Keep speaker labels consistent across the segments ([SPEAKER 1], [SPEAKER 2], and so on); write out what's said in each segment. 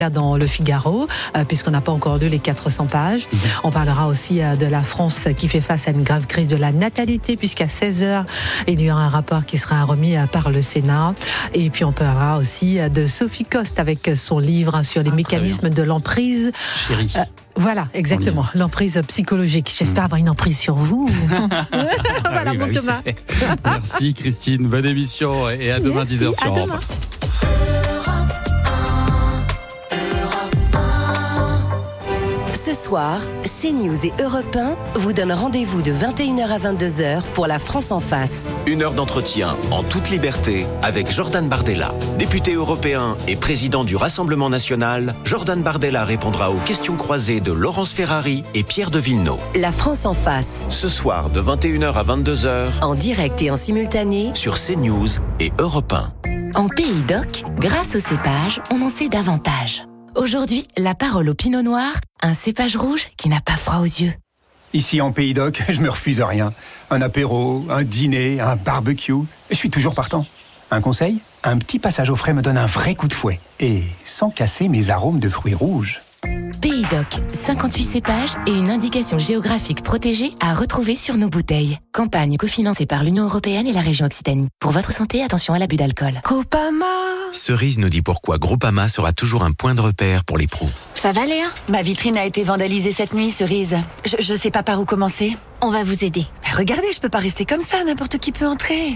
[SPEAKER 1] dans le Figaro, puisqu'on n'a pas encore lu les 400 pages. On parlera aussi de la France qui fait face à une grave crise de la natalité, puisqu'à 16h, il y aura un rapport qui sera remis par le Sénat. Et puis on parlera aussi de Sophie Coste avec son livre sur les mécanismes de l'emprise.
[SPEAKER 2] Chérie.
[SPEAKER 1] Voilà, exactement, l'emprise psychologique. J'espère avoir une emprise sur vous. Voilà, mon Thomas.
[SPEAKER 2] Merci Christine, bonne émission et à demain 10h sur Europe.
[SPEAKER 3] Ce soir, CNews et Europe 1 vous donnent rendez-vous de 21h à 22h pour La France en face.
[SPEAKER 4] 1 heure d'entretien en toute liberté avec Jordan Bardella. Député européen et président du Rassemblement national, Jordan Bardella répondra aux questions croisées de Laurence Ferrari et Pierre de Villeneuve.
[SPEAKER 3] La France en face.
[SPEAKER 4] Ce soir de 21h à 22h.
[SPEAKER 3] En direct et en simultané.
[SPEAKER 4] Sur CNews et Europe 1.
[SPEAKER 5] En Pays d'Oc, grâce au cépage, on en sait davantage. Aujourd'hui, la parole au Pinot Noir, un cépage rouge qui n'a pas froid aux yeux.
[SPEAKER 6] Ici en Pays d'Oc, je me refuse rien. Un apéro, un dîner, un barbecue, je suis toujours partant. Un conseil ? Un petit passage au frais me donne un vrai coup de fouet. Et sans casser mes arômes de fruits rouges.
[SPEAKER 5] Pays d'Oc, 58 cépages et une indication géographique protégée à retrouver sur nos bouteilles. Campagne cofinancée par l'Union européenne et la région Occitanie. Pour votre santé, attention à l'abus d'alcool.
[SPEAKER 3] Groupama.
[SPEAKER 7] Cerise nous dit pourquoi Groupama sera toujours un point de repère pour les pros.
[SPEAKER 8] Ça va Léa ?
[SPEAKER 9] Ma vitrine a été vandalisée cette nuit, Cerise. Je sais pas par où commencer.
[SPEAKER 8] On va vous aider.
[SPEAKER 9] Mais regardez, je peux pas rester comme ça, n'importe qui peut entrer.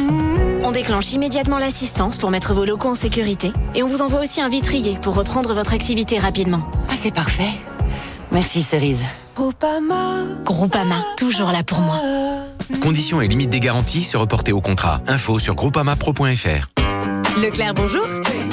[SPEAKER 8] On déclenche immédiatement l'assistance pour mettre vos locaux en sécurité et on vous envoie aussi un vitrier pour reprendre votre activité rapidement.
[SPEAKER 9] Ah, c'est parfait. Merci, Cerise.
[SPEAKER 8] Groupama, toujours là pour moi.
[SPEAKER 7] Conditions et limites des garanties se reporter au contrat. Info sur groupamapro.fr.
[SPEAKER 3] Leclerc, bonjour.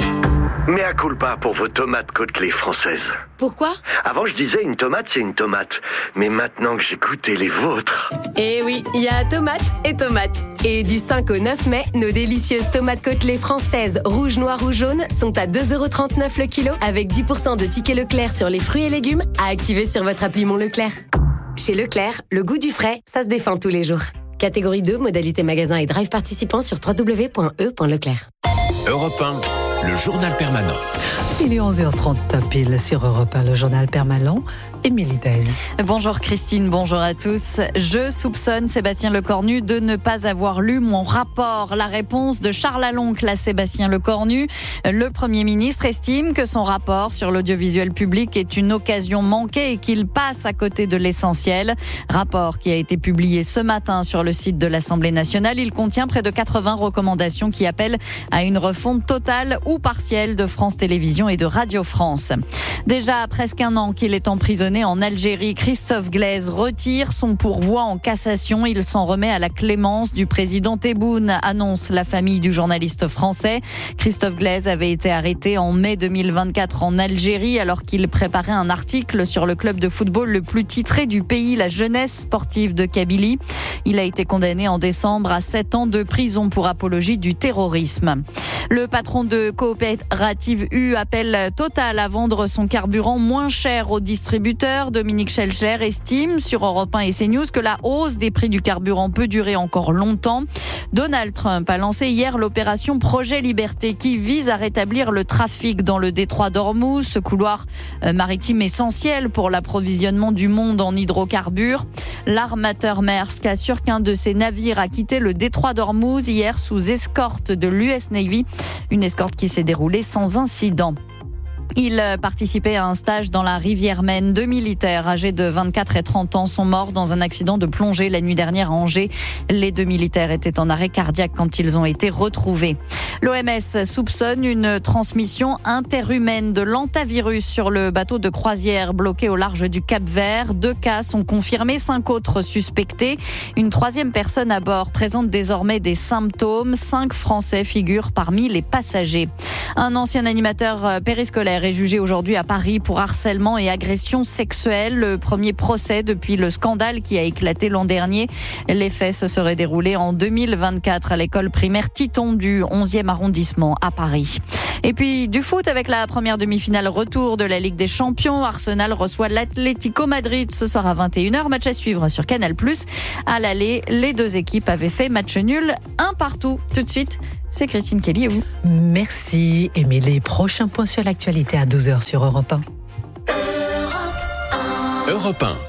[SPEAKER 10] Mea culpa pour vos tomates côtelées françaises.
[SPEAKER 3] Pourquoi ?
[SPEAKER 10] Avant, je disais une tomate, c'est une tomate. Mais maintenant que j'ai goûté les vôtres...
[SPEAKER 3] Eh oui, il y a tomates et tomates. Et du 5 au 9 mai, nos délicieuses tomates côtelées françaises, rouge, noir ou jaune, sont à 2,39€ le kilo, avec 10% de tickets Leclerc sur les fruits et légumes, à activer sur votre appli Mon Leclerc. Chez Leclerc, le goût du frais, ça se défend tous les jours. Catégorie 2, modalité magasin et drive participant sur www.e.leclerc.
[SPEAKER 4] Europe 1, le journal permanent.
[SPEAKER 1] Il est 11h30 pile sur Europe 1, le journal permanent. Émilie Dez.
[SPEAKER 11] Bonjour Christine, bonjour à tous. Je soupçonne Sébastien Lecornu de ne pas avoir lu mon rapport. La réponse de Charles Aloncle à Sébastien Lecornu. Le Premier ministre estime que son rapport sur l'audiovisuel public est une occasion manquée et qu'il passe à côté de l'essentiel. Rapport qui a été publié ce matin sur le site de l'Assemblée nationale. Il contient près de 80 recommandations qui appellent à une refonte totale ou partielle de France Télévisions et de Radio France. Déjà presque un an qu'il est emprisonné en Algérie, Christophe Glaise retire son pourvoi en cassation. Il s'en remet à la clémence du président Tebboune, annonce la famille du journaliste français. Christophe Glaise avait été arrêté en mai 2024 en Algérie alors qu'il préparait un article sur le club de football le plus titré du pays, la jeunesse sportive de Kabylie. Il a été condamné en décembre à 7 ans de prison pour apologie du terrorisme. Le patron de Coopérative U appelle Total à vendre son carburant moins cher aux distributeurs. Dominique Schelcher estime sur Europe 1 et CNews que la hausse des prix du carburant peut durer encore longtemps. Donald Trump a lancé hier l'opération Projet Liberté qui vise à rétablir le trafic dans le détroit d'Ormuz, ce couloir maritime essentiel pour l'approvisionnement du monde en hydrocarbures. L'armateur Maersk assure qu'un de ses navires a quitté le détroit d'Ormuz hier sous escorte de l'US Navy, une escorte qui s'est déroulée sans incident. Il participait à un stage dans la rivière Maine. 2 militaires âgés de 24 et 30 ans sont morts dans un accident de plongée la nuit dernière à Angers. Les 2 militaires étaient en arrêt cardiaque quand ils ont été retrouvés. L'OMS soupçonne une transmission interhumaine de l'hantavirus sur le bateau de croisière bloqué au large du Cap-Vert. 2 cas sont confirmés, 5 autres suspectés. Une 3e personne à bord présente désormais des symptômes. 5 Français figurent parmi les passagers. Un ancien animateur périscolaire est jugé aujourd'hui à Paris pour harcèlement et agression sexuelle. Le premier procès depuis le scandale qui a éclaté l'an dernier. Les faits se seraient déroulés en 2024 à l'école primaire Titon du 11e arrondissement à Paris. Et puis du foot avec la première demi-finale retour de la Ligue des Champions. Arsenal reçoit l'Atlético Madrid ce soir à 21h. Match à suivre sur Canal+. À l'aller, les deux équipes avaient fait match nul 1-1. Tout de suite, c'est Christine Kelly et vous.
[SPEAKER 1] Merci. Et les prochains points sur l'actualité à 12h sur Europe 1.
[SPEAKER 4] Europe 1.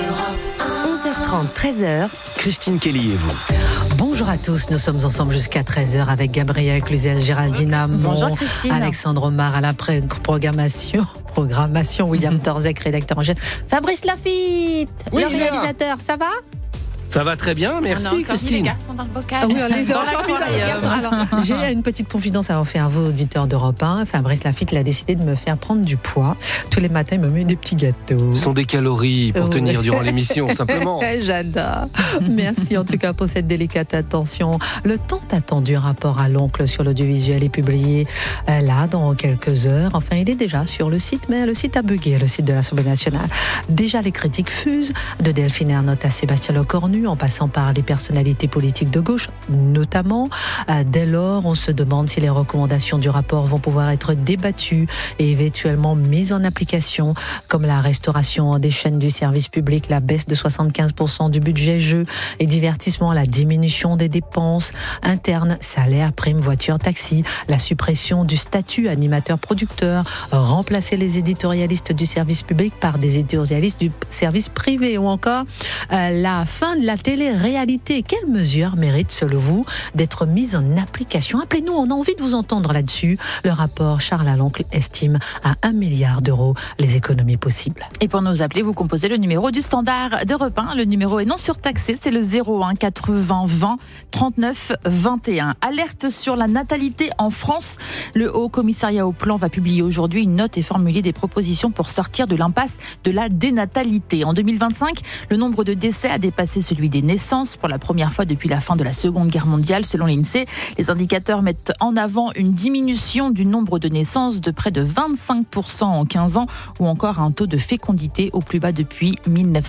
[SPEAKER 3] 11h30, 13h.
[SPEAKER 4] Christine Kelly et vous.
[SPEAKER 1] Bonjour à tous, nous sommes ensemble jusqu'à 13h avec Gabriel Cluzel, Géraldine Amon,
[SPEAKER 11] Bonjour Christine.
[SPEAKER 1] Alexandre Omar à la programmation, William Torzek, rédacteur en chef, Fabrice Lafitte, le réalisateur, ça va ?
[SPEAKER 2] Ça va très bien, merci Christine.
[SPEAKER 12] Les garçons dans le bocal.
[SPEAKER 1] Ah oui, on les a encore mis dans les garçons. Alors, j'ai une petite confidence à en faire à vos auditeurs d'Europe 1. Fabrice Lafitte, il a décidé de me faire prendre du poids. Tous les matins, il me met des petits gâteaux.
[SPEAKER 2] Ce sont des calories pour tenir durant l'émission, simplement.
[SPEAKER 1] J'adore. Merci en tout cas pour cette délicate attention. Le tant attendu rapport à l'oncle sur l'audiovisuel est publié là dans quelques heures. Enfin, il est déjà sur le site, mais le site a bugué, le site de l'Assemblée nationale. Déjà, les critiques fusent de Delphine Ernotte à Sébastien Lecornu, en passant par les personnalités politiques de gauche, notamment. Dès lors, on se demande si les recommandations du rapport vont pouvoir être débattues et éventuellement mises en application, comme la restauration des chaînes du service public, la baisse de 75% du budget jeux et divertissement, la diminution des dépenses internes, salaires, primes, voitures, taxis, la suppression du statut animateur-producteur, remplacer les éditorialistes du service public par des éditorialistes du service privé, ou encore la fin de la télé-réalité. Quelles mesures méritent, selon vous, d'être mises en application ? Appelez-nous, on a envie de vous entendre là-dessus. Le rapport Charles Laloncle estime à 1 milliard d'euros les économies possibles.
[SPEAKER 12] Et pour nous appeler, vous composez le numéro du standard d'Europe 1. Le numéro est non surtaxé, c'est le 01 80 20 39 21. Alerte sur la natalité en France. Le Haut Commissariat au Plan va publier aujourd'hui une note et formuler des propositions pour sortir de l'impasse de la dénatalité. En 2025, le nombre de décès a dépassé celui des naissances pour la première fois depuis la fin de la Seconde Guerre mondiale, selon l'INSEE. Les indicateurs mettent en avant une diminution du nombre de naissances de près de 25% en 15 ans, ou encore un taux de fécondité au plus bas depuis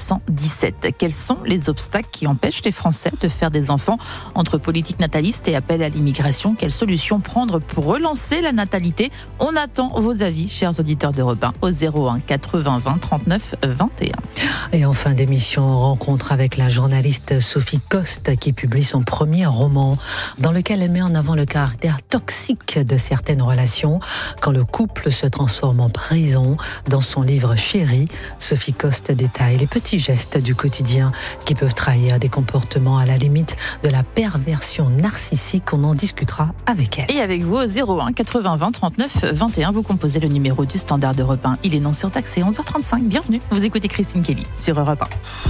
[SPEAKER 12] 1917. Quels sont les obstacles qui empêchent les Français de faire des enfants ? Entre politique nataliste et appel à l'immigration, quelles solutions prendre pour relancer la natalité ? On attend vos avis, chers auditeurs d'Europe 1, au 01 80 20 39 21.
[SPEAKER 1] Et en fin d'émission, rencontre avec la journaliste Sophie Coste qui publie son premier roman dans lequel elle met en avant le caractère toxique de certaines relations quand le couple se transforme en prison. Dans son livre Chérie, Sophie Coste détaille les petits gestes du quotidien qui peuvent trahir des comportements à la limite de la perversion narcissique. On en discutera avec elle.
[SPEAKER 12] Et avec vous, au 01 80 20 39 21, vous composez le numéro du standard d'Europe 1. Il est non surtaxé, 11h35. Bienvenue, vous écoutez Christine Kelly sur Europe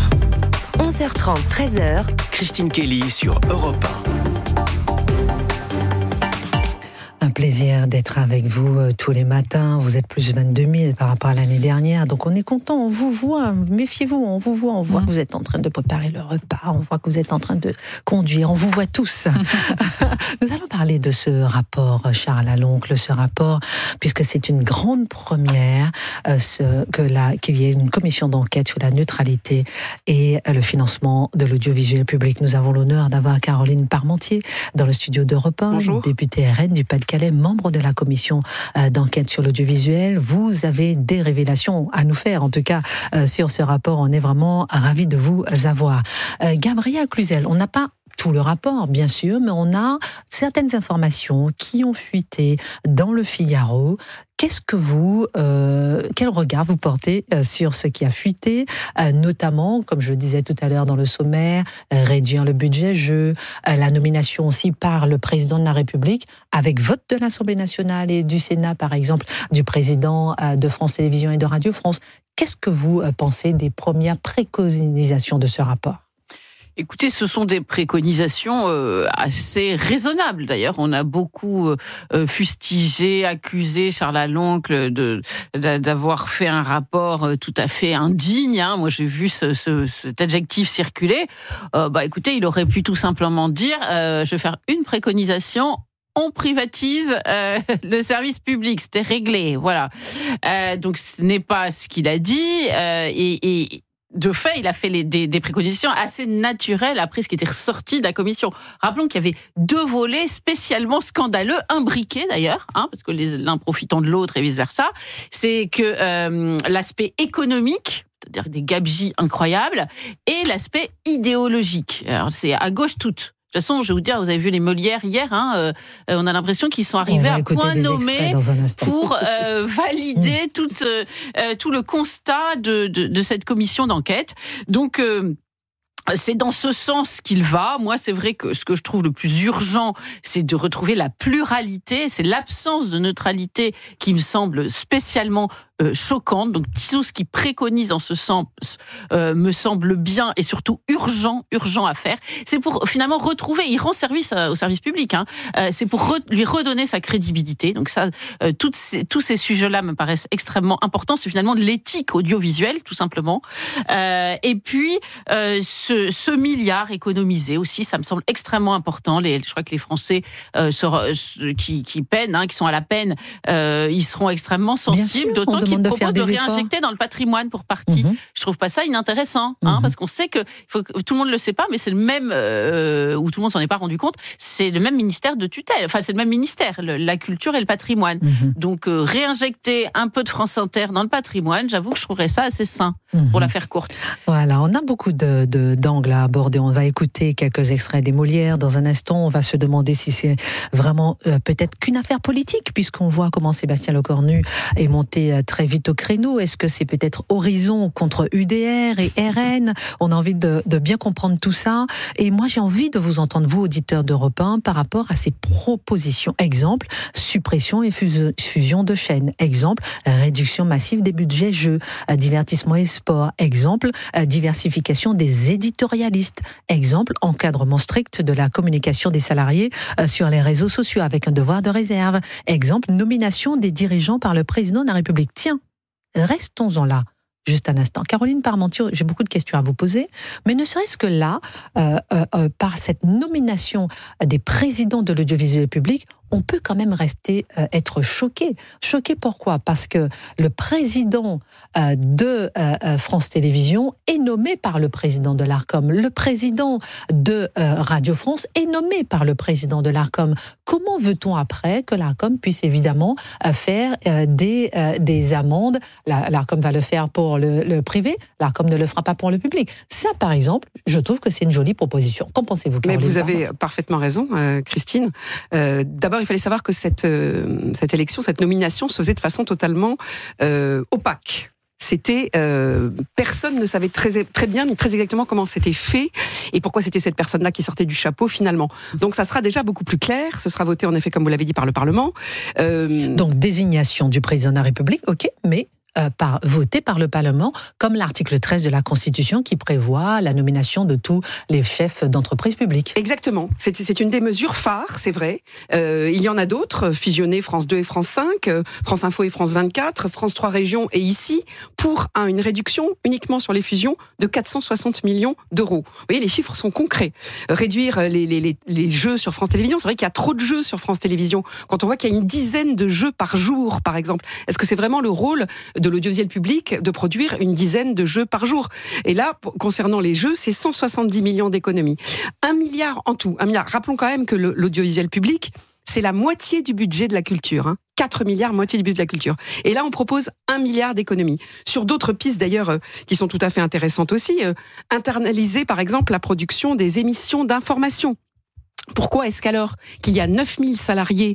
[SPEAKER 12] 1.
[SPEAKER 3] 11h30, 13h.
[SPEAKER 4] Christine Kelly sur Europe 1.
[SPEAKER 1] Un plaisir d'être avec vous tous les matins. Vous êtes plus 22 000 par rapport à l'année dernière. Donc on est content, on vous voit. Méfiez-vous, on vous voit. On voit que vous êtes en train de préparer le repas. On voit que vous êtes en train de conduire. On vous voit tous. Nous allons parler de ce rapport, Charles Laloncle, ce rapport, puisque c'est une grande première qu'il y ait une commission d'enquête sur la neutralité et le financement de l'audiovisuel public. Nous avons l'honneur d'avoir Caroline Parmentier dans le studio d'Europe 1, députée RN du Pas-de-Calais, membre de la commission d'enquête sur l'audiovisuel. Vous avez des révélations à nous faire, en tout cas, sur ce rapport. On est vraiment ravis de vous avoir. Gabriel Cluzel, on n'a pas tout le rapport, bien sûr, mais on a certaines informations qui ont fuité dans le Figaro. Qu'est-ce que quel regard vous portez sur ce qui a fuité, notamment, comme je le disais tout à l'heure dans le sommaire, réduire le budget jeu, la nomination aussi par le président de la République, avec vote de l'Assemblée nationale et du Sénat, par exemple, du président de France Télévisions et de Radio France. Qu'est-ce que vous pensez des premières préconisations de ce rapport ?
[SPEAKER 13] Écoutez, ce sont des préconisations assez raisonnables. D'ailleurs, on a beaucoup fustigé, accusé Charles Laloncle d'avoir fait un rapport tout à fait indigne. Moi, j'ai vu cet adjectif circuler. Écoutez, il aurait pu tout simplement dire je vais faire une préconisation. On privatise le service public, c'était réglé, voilà. Donc ce n'est pas ce qu'il a dit, et de fait, il a fait des préconisations assez naturelles après ce qui était ressorti de la commission. Rappelons qu'il y avait 2 volets spécialement scandaleux, imbriqués d'ailleurs, parce que l'un profitant de l'autre et vice-versa. C'est que l'aspect économique, c'est-à-dire des gabegies incroyables, et l'aspect idéologique. Alors c'est à gauche toute. De toute façon, je vais vous dire, vous avez vu les Molières hier, on a l'impression qu'ils sont arrivés à point nommé pour valider tout le constat de cette commission d'enquête. Donc, c'est dans ce sens qu'il va. Moi, c'est vrai que ce que je trouve le plus urgent, c'est de retrouver la pluralité. C'est l'absence de neutralité qui me semble spécialement choquante. Donc, tout ce qui préconise en ce sens me semble bien et surtout urgent à faire. C'est pour finalement retrouver, il rend service au service public, c'est pour lui redonner sa crédibilité. Donc ça, tous ces sujets-là me paraissent extrêmement importants. C'est finalement de l'éthique audiovisuelle, tout simplement. Et puis, ce milliard économisé aussi, ça me semble extrêmement important. Je crois que les Français qui peinent, qui sont à la peine, ils seront extrêmement sensibles, d'autant qu'ils proposent de réinjecter dans le patrimoine pour partie. Je trouve pas ça inintéressant, parce qu'on sait que tout le monde le sait pas, mais c'est le même, ou tout le monde s'en est pas rendu compte, c'est le même ministère de tutelle. Enfin, c'est le même ministère, la culture et le patrimoine. Donc, réinjecter un peu de France Inter dans le patrimoine, j'avoue que je trouverais ça assez sain, pour la faire courte.
[SPEAKER 1] Voilà, on a beaucoup d'angles à aborder. On va écouter quelques extraits des Molières. Dans un instant, on va se demander si c'est vraiment peut-être qu'une affaire politique, puisqu'on voit comment Sébastien Lecornu est monté très vite au créneau. Est-ce que c'est peut-être Horizon contre UDR et RN? On a envie de bien comprendre tout ça. Et moi, j'ai envie de vous entendre, vous, auditeurs d'Europe 1, par rapport à ces propositions. Exemple, suppression et fusion de chaînes. Exemple, réduction massive des budgets jeux, divertissement et sport. Exemple, diversification des éditorialistes. Exemple, encadrement strict de la communication des salariés sur les réseaux sociaux avec un devoir de réserve. Exemple, nomination des dirigeants par le président de la République. Tiens, restons-en là. Juste un instant. Caroline Parmentier, j'ai beaucoup de questions à vous poser, mais ne serait-ce que là, par cette nomination des présidents de l'audiovisuel public, on peut quand même être choqué. Choqué pourquoi ? Parce que le président de France Télévisions est nommé par le président de l'Arcom. Le président de Radio France est nommé par le président de l'Arcom. Comment veut-on après que l'Arcom puisse évidemment faire des amendes ? L'Arcom va le faire pour le privé, l'Arcom ne le fera pas pour le public. Ça, par exemple, je trouve que c'est une jolie proposition. Qu'en pensez-vous, Caroline ?
[SPEAKER 14] Mais vous avez parfaitement raison, Christine. D'abord, il fallait savoir que cette élection, cette nomination se faisait de façon totalement opaque. Personne ne savait très bien, ni très exactement comment c'était fait et pourquoi c'était cette personne-là qui sortait du chapeau finalement. Donc ça sera déjà beaucoup plus clair, ce sera voté en effet, comme vous l'avez dit, par le Parlement.
[SPEAKER 1] Donc désignation du président de la République, ok, mais voté par le Parlement, comme l'article 13 de la Constitution qui prévoit la nomination de tous les chefs d'entreprises publiques.
[SPEAKER 14] Exactement. C'est une des mesures phares, c'est vrai. Il y en a d'autres, fusionner France 2 et France 5, France Info et France 24, France 3 Régions et ici, pour une réduction uniquement sur les fusions de 460 millions d'euros. Vous voyez, les chiffres sont concrets. Réduire les jeux sur France Télévisions, c'est vrai qu'il y a trop de jeux sur France Télévisions. Quand on voit qu'il y a une dizaine de jeux par jour, par exemple, est-ce que c'est vraiment le rôle de l'audiovisuel public de produire une dizaine de jeux par jour? Et là, concernant les jeux, c'est 170 millions d'économies. 1 milliard en tout. 1 milliard. Rappelons quand même que l'audiovisuel public, c'est la moitié du budget de la culture. 4 milliards, moitié du budget de la culture. Et là, on propose 1 milliard d'économies. Sur d'autres pistes, d'ailleurs, qui sont tout à fait intéressantes aussi, internaliser, par exemple, la production des émissions d'information. Pourquoi est-ce qu'alors qu'il y a 9000 salariés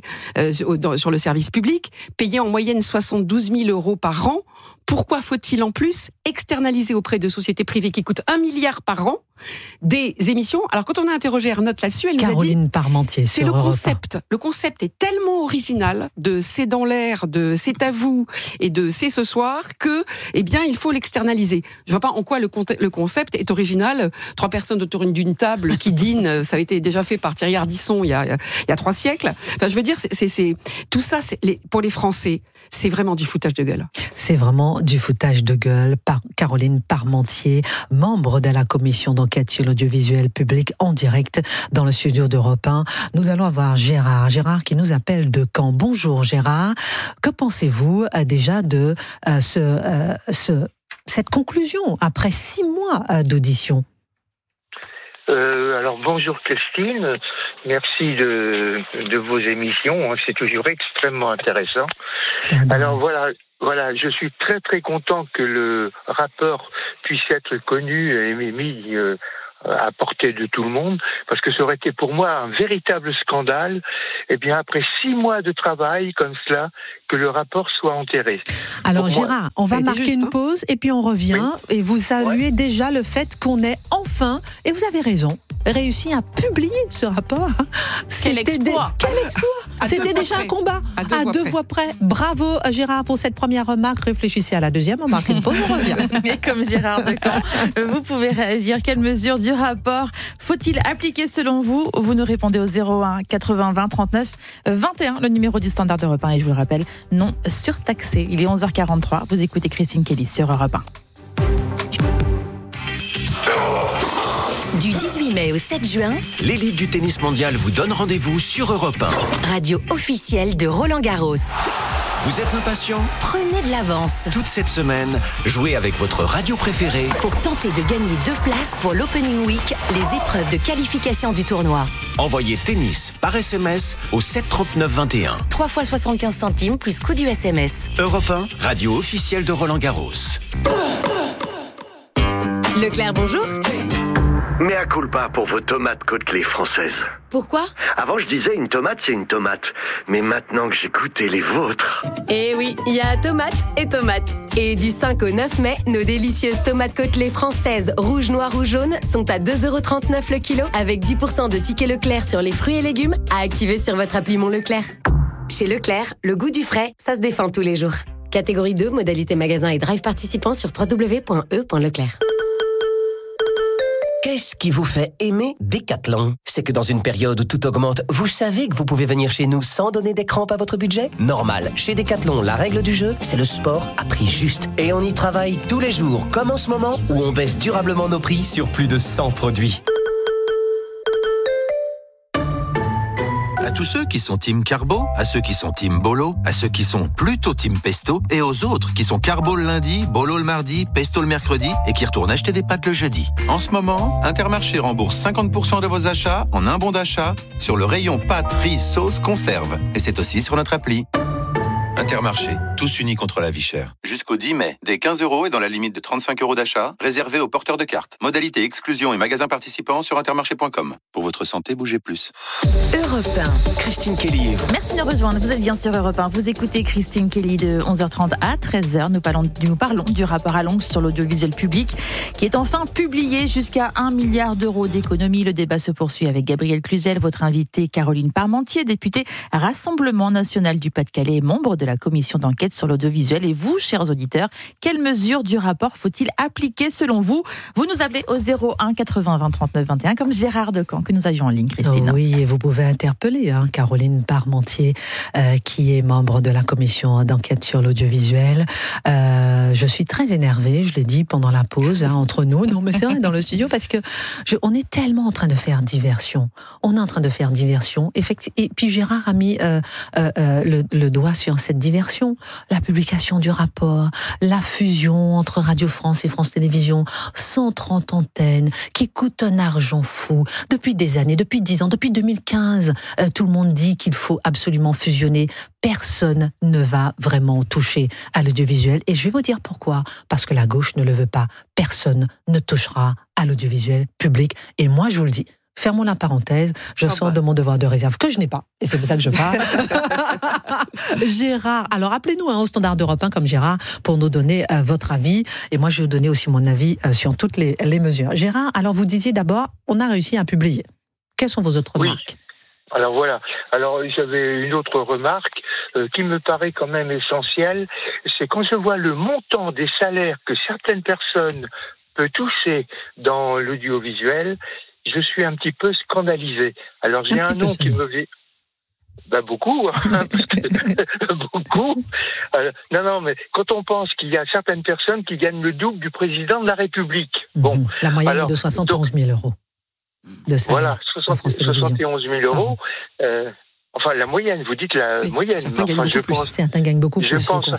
[SPEAKER 14] sur le service public, payés en moyenne 72 000 euros par an, pourquoi faut-il en plus externaliser auprès de sociétés privées qui coûtent 1 milliard par an des émissions? Alors quand on a interrogé Arnotte là-dessus, elle nous a dit...
[SPEAKER 1] Caroline Parmentier,
[SPEAKER 14] c'est le concept. Le concept est tellement original de C'est dans l'air, de C'est à vous et de C'est ce soir que, il faut l'externaliser. Je vois pas en quoi le concept est original. 3 personnes autour d'une table qui dînent, ça a été déjà fait par Thierry Ardisson il y a 3 siècles. Enfin, je veux dire, c'est tout ça, pour les Français, c'est vraiment du foutage de gueule.
[SPEAKER 1] C'est vraiment du foutage de gueule. Caroline Parmentier, membre de la commission d'enquête sur l'audiovisuel public, en direct dans le studio d'Europe 1. Nous allons avoir Gérard qui nous appelle de Caen. Bonjour Gérard, que pensez-vous déjà de ce cette conclusion après 6 mois d'audition?
[SPEAKER 15] Alors bonjour Christine, merci de vos émissions, c'est toujours extrêmement intéressant. Alors voilà, je suis très très content que le rapport puisse être connu et mis à portée de tout le monde, parce que ça aurait été pour moi un véritable scandale, et bien après 6 mois de travail comme cela, que le rapport soit enterré.
[SPEAKER 1] Alors Gérard, on va marquer une pause et puis on revient, et vous saluez déjà le fait qu'on ait enfin, et vous avez raison, réussi à publier ce rapport.
[SPEAKER 13] Quel exploit!
[SPEAKER 1] Quel exploit! C'était déjà un combat à deux voix près. Bravo Gérard pour cette première remarque. Réfléchissez à la deuxième, on marque une pause, on revient.
[SPEAKER 12] Et comme Gérard Decamps, vous pouvez réagir. Quelle mesure du rapport faut-il appliquer selon vous? Vous nous répondez au 01 80 20 39 21, le numéro du standard d'Europe 1, et je vous le rappelle, non surtaxé. Il est 11h43, vous écoutez Christine Kelly sur Europe 1.
[SPEAKER 3] Du 18 mai au 7 juin,
[SPEAKER 4] l'élite du tennis mondial vous donne rendez-vous sur Europe 1.
[SPEAKER 3] radio officielle de Roland-Garros.
[SPEAKER 4] Vous êtes impatient?
[SPEAKER 3] Prenez de l'avance.
[SPEAKER 4] Toute cette semaine, jouez avec votre radio préférée
[SPEAKER 3] pour tenter de gagner 2 places pour l'Opening Week, les épreuves de qualification du tournoi.
[SPEAKER 4] Envoyez tennis par SMS au 739 21.
[SPEAKER 3] 3 fois 75 centimes plus coût du SMS.
[SPEAKER 4] Europe 1, radio officielle de Roland-Garros.
[SPEAKER 3] Leclerc, bonjour.
[SPEAKER 10] Mea culpa pour vos tomates côtelées françaises.
[SPEAKER 3] Pourquoi?
[SPEAKER 10] Avant, je disais une tomate, c'est une tomate. Mais maintenant que j'ai goûté les vôtres...
[SPEAKER 3] Eh oui, il y a tomates et tomates. Et du 5 au 9 mai, nos délicieuses tomates côtelées françaises, rouges, noires ou jaunes, sont à 2,39 € le kilo, avec 10% de tickets Leclerc sur les fruits et légumes, à activer sur votre appli Mon Leclerc. Chez Leclerc, le goût du frais, ça se défend tous les jours. Catégorie 2, modalité magasin et drive participant sur www.e.leclerc.
[SPEAKER 16] Qu'est-ce qui vous fait aimer Decathlon? C'est que dans une période où tout augmente, vous savez que vous pouvez venir chez nous sans donner des crampes à votre budget? Normal. Chez Decathlon, la règle du jeu, c'est le sport à prix juste. Et on y travaille tous les jours, comme en ce moment, où on baisse durablement nos prix sur plus de 100 produits.
[SPEAKER 17] À tous ceux qui sont team carbo, à ceux qui sont team bolo, à ceux qui sont plutôt team pesto, et aux autres qui sont carbo le lundi, bolo le mardi, pesto le mercredi, et qui retournent acheter des pâtes le jeudi. En ce moment, Intermarché rembourse 50% de vos achats en un bon d'achat sur le rayon pâtes, riz, sauce, conserve. Et c'est aussi sur notre appli. Intermarché, tous unis contre la vie chère. Jusqu'au 10 mai, dès 15 € et dans la limite de 35 € d'achat, réservé aux porteurs de cartes. Modalité exclusion et magasins participants sur intermarché.com. Pour votre santé, bougez plus.
[SPEAKER 3] Europe 1.
[SPEAKER 4] Christine Kelly et vous.
[SPEAKER 12] Merci de nous rejoindre. Vous êtes bien sur Europe 1. Vous écoutez Christine Kelly de 11h30 à 13h. Nous parlons du rapport Allonges sur l'audiovisuel public qui est enfin publié, jusqu'à 1 milliard d'euros d'économies. Le débat se poursuit avec Gabriel Cluzel, votre invitée Caroline Parmentier, députée Rassemblement National du Pas-de-Calais et membre de la commission d'enquête sur l'audiovisuel. Et vous, chers auditeurs, quelles mesures du rapport faut-il appliquer selon vous? Vous nous appelez au 01 80 20 39 21 comme Gérard Decamps que nous avions en ligne, Christine.
[SPEAKER 1] Oui, et vous pouvez interpeller Caroline Parmentier qui est membre de la commission d'enquête sur l'audiovisuel. Je suis très énervée, je l'ai dit pendant la pause entre nous. Non, mais c'est vrai, dans le studio, parce que on est tellement en train de faire diversion. On est en train de faire diversion. Et puis Gérard a mis le doigt sur cette diversion. La publication du rapport, la fusion entre Radio France et France Télévisions, 130 antennes, qui coûtent un argent fou. Depuis des années, depuis 10 ans, depuis 2015, tout le monde dit qu'il faut absolument fusionner. Personne ne va vraiment toucher à l'audiovisuel. Et je vais vous dire pourquoi. Parce que la gauche ne le veut pas. Personne ne touchera à l'audiovisuel public. Et moi, je vous le dis, fermons la parenthèse, je sors de mon devoir de réserve, que je n'ai pas. Et c'est pour ça que je parle. Gérard, alors appelez-nous au standard d'Europe 1 comme Gérard pour nous donner votre avis. Et moi, je vais vous donner aussi mon avis sur toutes les mesures. Gérard, alors vous disiez d'abord, on a réussi à publier. Quelles sont vos autres remarques?
[SPEAKER 15] Alors voilà. Alors j'avais une autre remarque qui me paraît quand même essentielle. C'est quand je vois le montant des salaires que certaines personnes peuvent toucher dans l'audiovisuel, je suis un petit peu scandalisé. Alors j'ai un nom qui me vient... beaucoup, beaucoup. Non, mais quand on pense qu'il y a certaines personnes qui gagnent le double du président de la République. Bon,
[SPEAKER 1] la moyenne est de 71 000 euros. De salaire,
[SPEAKER 15] voilà, 71 000 euros. Enfin, la moyenne, vous dites la moyenne.
[SPEAKER 1] Certains gagnent beaucoup plus. Certains gagnent beaucoup plus.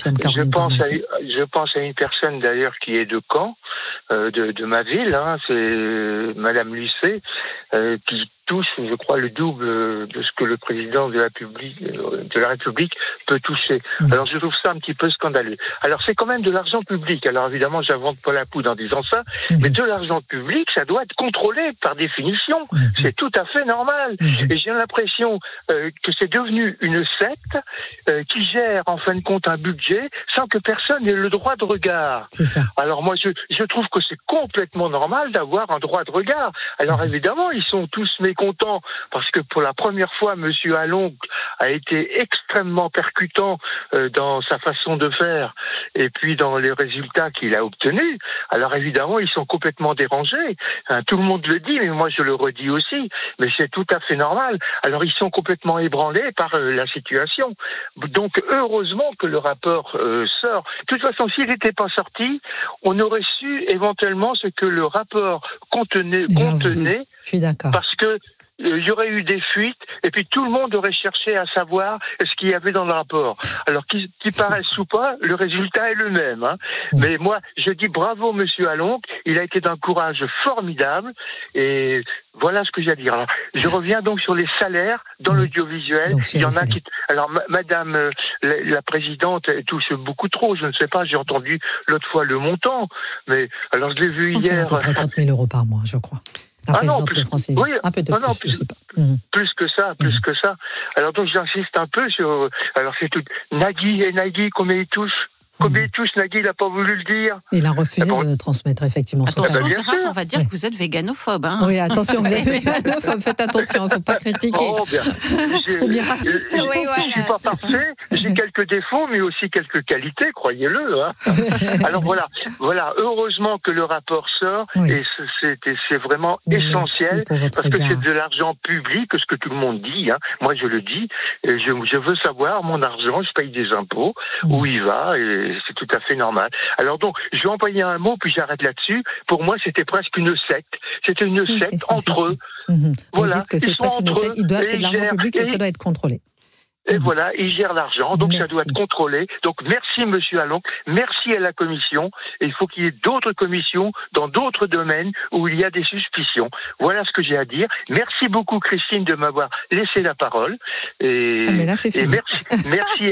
[SPEAKER 15] Je pense à une personne d'ailleurs qui est de Caen, de ma ville, c'est Madame Lucet, qui touche, je crois, le double de ce que le président de la République peut toucher. Alors je trouve ça un petit peu scandaleux. Alors c'est quand même de l'argent public. Alors évidemment, j'invente pas la poudre en disant ça, mais de l'argent public, ça doit être contrôlé par définition. C'est tout à fait normal. Et j'ai l'impression que c'est devenu une secte qui gère en fin de compte un budget sans que personne n'ait le droit de regard.
[SPEAKER 1] C'est ça.
[SPEAKER 15] Alors moi, je trouve que c'est complètement normal d'avoir un droit de regard. Alors évidemment, ils sont tous mécontents parce que pour la première fois, Monsieur Allongue a été extrêmement percutant dans sa façon de faire et puis dans les résultats qu'il a obtenus. Alors évidemment, ils sont complètement dérangés. Tout le monde le dit, mais moi je le redis aussi. Mais c'est tout à fait normal. Alors ils sont complètement ébranlés par la situation. Donc heureusement que le rapport sort. De toute façon, s'il n'était pas sorti, on aurait su éventuellement ce que le rapport contenait.
[SPEAKER 1] Je suis d'accord.
[SPEAKER 15] Parce que il y aurait eu des fuites et puis tout le monde aurait cherché à savoir ce qu'il y avait dans le rapport. Alors qu'il paraisse ou pas, le résultat est le même. Mais moi, je dis bravo Monsieur Allongue, il a été d'un courage formidable et voilà ce que j'ai à dire. Alors, je reviens donc sur les salaires dans l'audiovisuel. Il y en a qui... Alors, Madame la présidente elle touche beaucoup trop, je ne sais pas, j'ai entendu l'autre fois le montant, mais alors je l'ai vu hier...
[SPEAKER 1] À peu près 30 000 € par mois, je crois. Un peu de plus, je sais pas.
[SPEAKER 15] Plus que ça. Alors donc j'insiste un peu sur... Alors c'est tout... Nagui, combien il touche ? Combien il touche, Nagui, il n'a pas voulu le dire.
[SPEAKER 1] Il a refusé de transmettre, effectivement.
[SPEAKER 13] Attention, Gérard, on va dire que vous êtes véganophobe.
[SPEAKER 1] Oui, attention, vous êtes véganophobe, faites attention, il ne faut pas critiquer. Ou bien raciste.
[SPEAKER 15] Je ne suis pas parfait, j'ai quelques défauts, mais aussi quelques qualités, croyez-le. Alors voilà, heureusement que le rapport sort, et c'est vraiment essentiel, parce que c'est de l'argent public, ce que tout le monde dit. Moi, je le dis, et je veux savoir, mon argent, je paye des impôts, où il va, et c'est tout à fait normal. Alors donc, je vais employer un mot, puis j'arrête là-dessus. Pour moi, c'était presque une secte. C'était une secte entre eux.
[SPEAKER 1] Voilà. Vous dites que c'est presque une secte. C'est de l'argent public et ça doit être contrôlé.
[SPEAKER 15] Et voilà, ils gèrent l'argent, donc ça doit être contrôlé. Donc merci Monsieur Allongue, merci à la Commission. Et il faut qu'il y ait d'autres commissions dans d'autres domaines où il y a des suspicions. Voilà ce que j'ai à dire. Merci beaucoup Christine de m'avoir laissé la parole. Et merci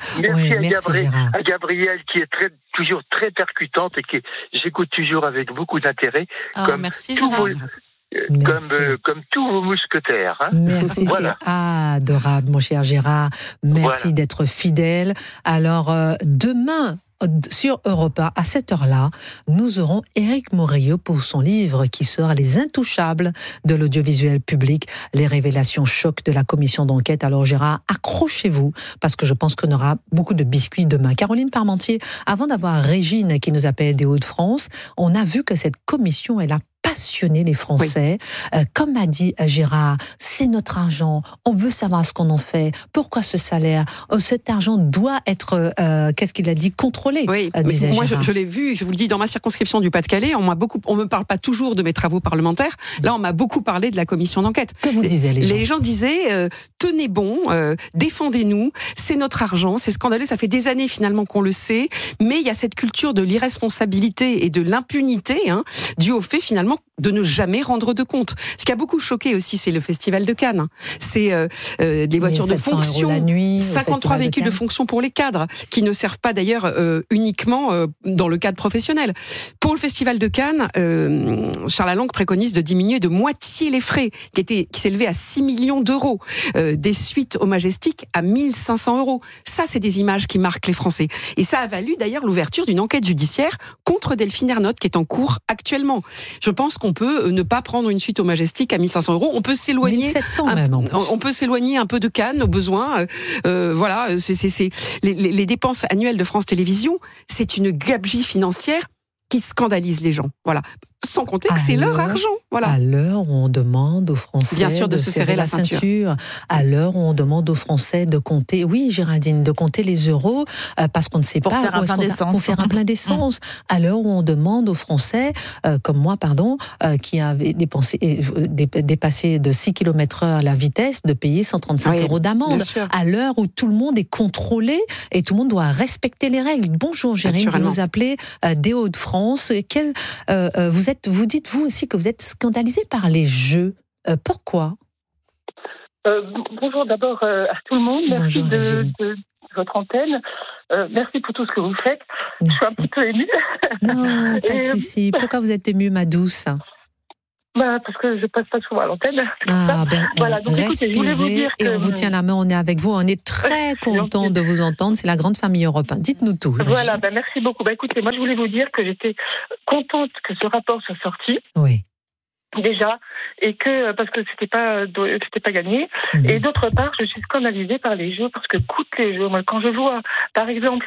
[SPEAKER 15] à Gabrielle qui est toujours très percutante et que j'écoute toujours avec beaucoup d'intérêt.
[SPEAKER 13] Merci Gérard.
[SPEAKER 15] Comme tous vos mousquetaires.
[SPEAKER 1] Merci, c'est adorable, mon cher Gérard. Merci d'être fidèle. Alors, demain, sur Europe 1, à cette heure-là, nous aurons Éric Morillo pour son livre qui sort Les Intouchables de l'audiovisuel public, les révélations chocs de la commission d'enquête. Alors Gérard, accrochez-vous, parce que je pense qu'on aura beaucoup de biscuits demain. Caroline Parmentier, avant d'avoir Régine qui nous appelle des Hauts-de-France, on a vu que cette commission, elle a passionner les Français. Comme a dit Gérard, c'est notre argent, on veut savoir ce qu'on en fait, pourquoi ce salaire, cet argent doit être, qu'est-ce qu'il a dit, contrôlé, disait
[SPEAKER 14] moi
[SPEAKER 1] Gérard.
[SPEAKER 14] je l'ai vu, je vous le dis, dans ma circonscription du Pas-de-Calais, on me parle pas toujours de mes travaux parlementaires, là on m'a beaucoup parlé de la commission d'enquête.
[SPEAKER 1] Que vous disiez
[SPEAKER 14] les gens disaient, tenez bon, défendez-nous, c'est notre argent, c'est scandaleux, ça fait des années finalement qu'on le sait, mais il y a cette culture de l'irresponsabilité et de l'impunité, due au fait finalement de ne jamais rendre de compte. Ce qui a beaucoup choqué aussi, c'est le Festival de Cannes. C'est des voitures de fonction,
[SPEAKER 1] la nuit,
[SPEAKER 14] 53 véhicules de fonction pour les cadres, qui ne servent pas d'ailleurs uniquement dans le cadre professionnel. Pour le Festival de Cannes, Charles Allongue préconise de diminuer de moitié les frais, qui s'élevaient à 6 millions d'euros, des suites au Majestic à 1 500 €. Ça, c'est des images qui marquent les Français. Et ça a valu d'ailleurs l'ouverture d'une enquête judiciaire contre Delphine Ernotte, qui est en cours actuellement. Je pense qu'on peut ne pas prendre une suite au Majestic à 1 500 €. On peut s'éloigner,
[SPEAKER 1] 1700 même.
[SPEAKER 14] On peut s'éloigner un peu de Cannes au besoin. Voilà, c'est les dépenses annuelles de France Télévisions, c'est une gabegie financière qui scandalise les gens. Voilà. sans compter que c'est leur argent. Voilà.
[SPEAKER 1] À l'heure où on demande aux Français
[SPEAKER 14] bien sûr, de se serrer la ceinture.
[SPEAKER 1] À l'heure où on demande aux Français de compter, oui Géraldine, de compter les euros parce qu'on ne sait
[SPEAKER 12] pour
[SPEAKER 1] pas
[SPEAKER 12] faire un plein d'essence.
[SPEAKER 1] Pour faire un plein d'essence. À l'heure où on demande aux Français, comme moi, qui avait dépassé de 6 km/h la vitesse, de payer 135 € d'amende. À l'heure où tout le monde est contrôlé et tout le monde doit respecter les règles. Bonjour Géraldine, vous nous appelez des Hauts-de-France. Vous dites vous aussi que vous êtes scandalisée par les jeux. Pourquoi ?
[SPEAKER 18] Bonjour d'abord à tout le monde. Merci de votre antenne. Merci pour tout ce que vous faites. Je suis un petit peu émue.
[SPEAKER 1] Non, pas de souci. Pourquoi vous êtes émue, ma douce ?
[SPEAKER 18] Parce que je passe pas souvent à l'antenne.
[SPEAKER 1] Voilà, donc écoutez, je voulais vous dire que... Et on vous tient la main, on est avec vous, on est très content de vous entendre. C'est la grande famille Europe 1. Dites-nous tout.
[SPEAKER 18] Voilà, merci beaucoup. Écoutez, moi je voulais vous dire que j'étais contente que ce rapport soit sorti.
[SPEAKER 1] Oui.
[SPEAKER 18] Déjà, et que parce que c'était pas gagné. Et d'autre part, je suis scandalisée par les jeux parce que coûtent les jeux. Moi, quand je vois, par exemple,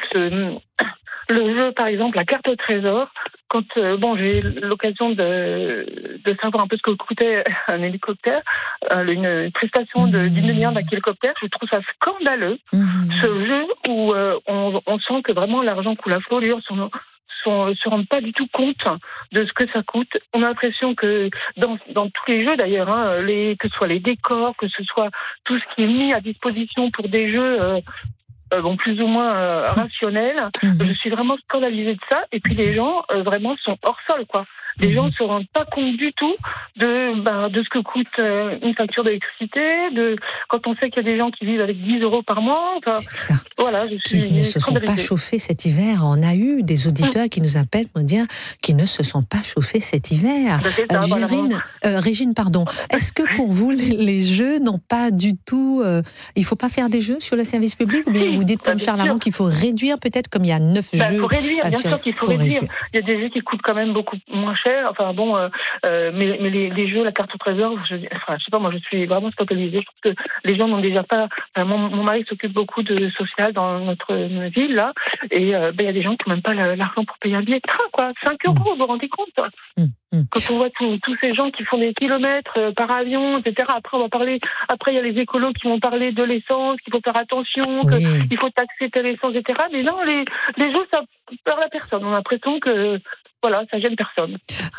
[SPEAKER 18] le jeu, par exemple, la carte au trésor. Quand j'ai eu l'occasion de savoir un peu ce que coûtait un hélicoptère, une prestation de 10 millions d'un hélicoptère, je trouve ça scandaleux. Ce jeu où on sent que vraiment l'argent coule à flot, les gens se rendent pas du tout compte de ce que ça coûte. On a l'impression que dans tous les jeux d'ailleurs, que ce soit les décors, que ce soit tout ce qui est mis à disposition pour des jeux plus ou moins rationnels, je suis vraiment scandalisée de ça. Et puis les gens vraiment sont hors sol, quoi. Les gens ne se rendent pas compte du tout de ce que coûte une facture d'électricité, quand on sait qu'il y a des gens qui vivent avec 10 € par mois. Voilà,
[SPEAKER 1] qui ne se sont pas chauffés cet hiver. On a eu des auditeurs qui nous appellent pour dire qu'ils ne se sont pas chauffés cet hiver. Régine, pardon. Est-ce que pour vous, les jeux n'ont pas du tout... il ne faut pas faire des jeux sur le service public, ou bien vous dites comme Charles Lalonde qu'il faut réduire peut-être, comme il y a 9 jeux...
[SPEAKER 18] Il faut réduire, bien sûr qu'il faut réduire. Il y a des jeux qui coûtent quand même beaucoup moins cher. Mais les jeux, la carte au trésor, je sais pas, moi je suis vraiment scandalisée. Je trouve que les gens n'ont déjà pas... mon mari s'occupe beaucoup de social dans notre ville, là, et il y a des gens qui n'ont même pas l'argent pour payer un billet de train, quoi. 5 €, vous vous rendez compte, quoi. Quand on voit tous ces gens qui font des kilomètres par avion, etc. Après, il y a les écolos qui vont parler de l'essence, qu'il faut faire attention, qu'il faut taxer telle essence, etc. Mais non, les jeux, ça parle à personne. On a l'impression que, voilà, ça gêne personne.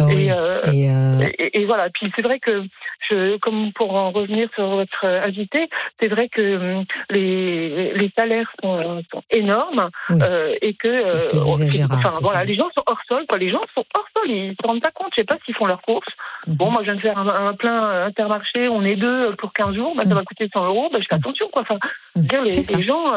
[SPEAKER 18] Et voilà. Puis c'est vrai que, comme pour en revenir sur votre invité, c'est vrai que les salaires sont énormes et que les gens sont hors sol, quoi. Les gens sont hors sol, ils se rendent pas compte. Je sais pas s'ils font leurs courses. Bon, moi je viens de faire un plein Intermarché, on est 2 pour 15 jours, ça va coûter 100 €. Je fais attention, quoi. Les gens,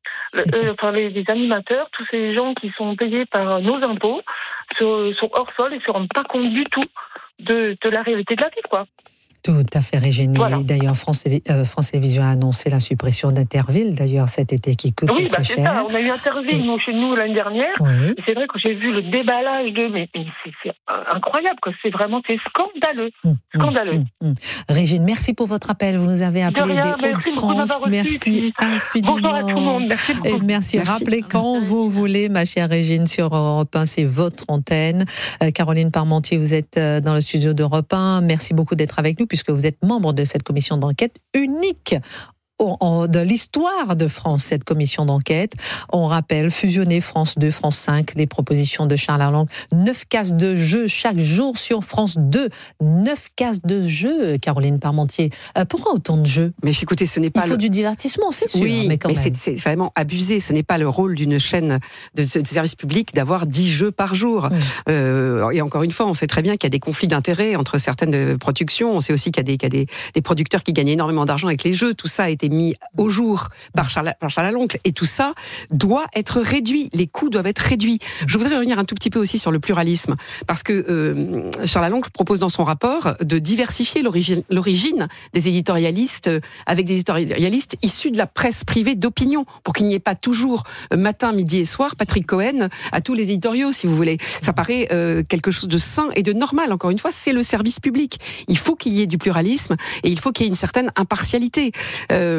[SPEAKER 18] les animateurs, tous ces gens qui sont payés par nos impôts sont hors sol et se rendent pas compte du tout de la réalité de la vie, quoi.
[SPEAKER 1] Tout à fait, Régine. Voilà. D'ailleurs, France Télévisions a annoncé la suppression d'Interville, d'ailleurs, cet été, qui coûte très cher.
[SPEAKER 18] Ça. On a eu Interville, chez nous, l'année dernière. Et c'est vrai que j'ai vu le déballage mais c'est incroyable, quoi. C'est scandaleux. Scandaleux.
[SPEAKER 1] Régine, merci pour votre appel. Vous nous avez appelé des Hauts-de-France. Merci infiniment.
[SPEAKER 18] Bonjour à tout le monde. Merci beaucoup.
[SPEAKER 1] Et merci. Rappelez quand vous voulez, ma chère Régine, sur Europe 1, c'est votre antenne. Caroline Parmentier, vous êtes dans le studio d'Europe 1. Merci beaucoup d'être avec nous, puisque vous êtes membre de cette commission d'enquête unique de l'histoire de France, cette commission d'enquête. On rappelle, fusionner France 2, France 5, les propositions de Charles Lalonde, 9 cases de jeu chaque jour sur France 2. 9 cases de jeu, Caroline Parmentier. Pourquoi autant de jeux ?
[SPEAKER 14] Mais écoutez, ce n'est pas...
[SPEAKER 1] Il faut du divertissement, c'est sûr.
[SPEAKER 14] Oui,
[SPEAKER 1] mais quand même.
[SPEAKER 14] C'est vraiment abusé. Ce n'est pas le rôle d'une chaîne de service public d'avoir 10 jeux par jour. Et encore une fois, on sait très bien qu'il y a des conflits d'intérêts entre certaines productions. On sait aussi qu'il y a des producteurs qui gagnent énormément d'argent avec les jeux. Tout ça a été mis au jour par Charles Lalonde, et tout ça doit être réduit. Les coûts doivent être réduits. Je voudrais revenir un tout petit peu aussi sur le pluralisme, parce que Charles Lalonde propose dans son rapport de diversifier l'origine des éditorialistes avec des éditorialistes issus de la presse privée d'opinion, pour qu'il n'y ait pas toujours matin, midi et soir Patrick Cohen à tous les éditoriaux, si vous voulez. Ça paraît quelque chose de sain et de normal. Encore une fois, c'est le service public. Il faut qu'il y ait du pluralisme et il faut qu'il y ait une certaine impartialité.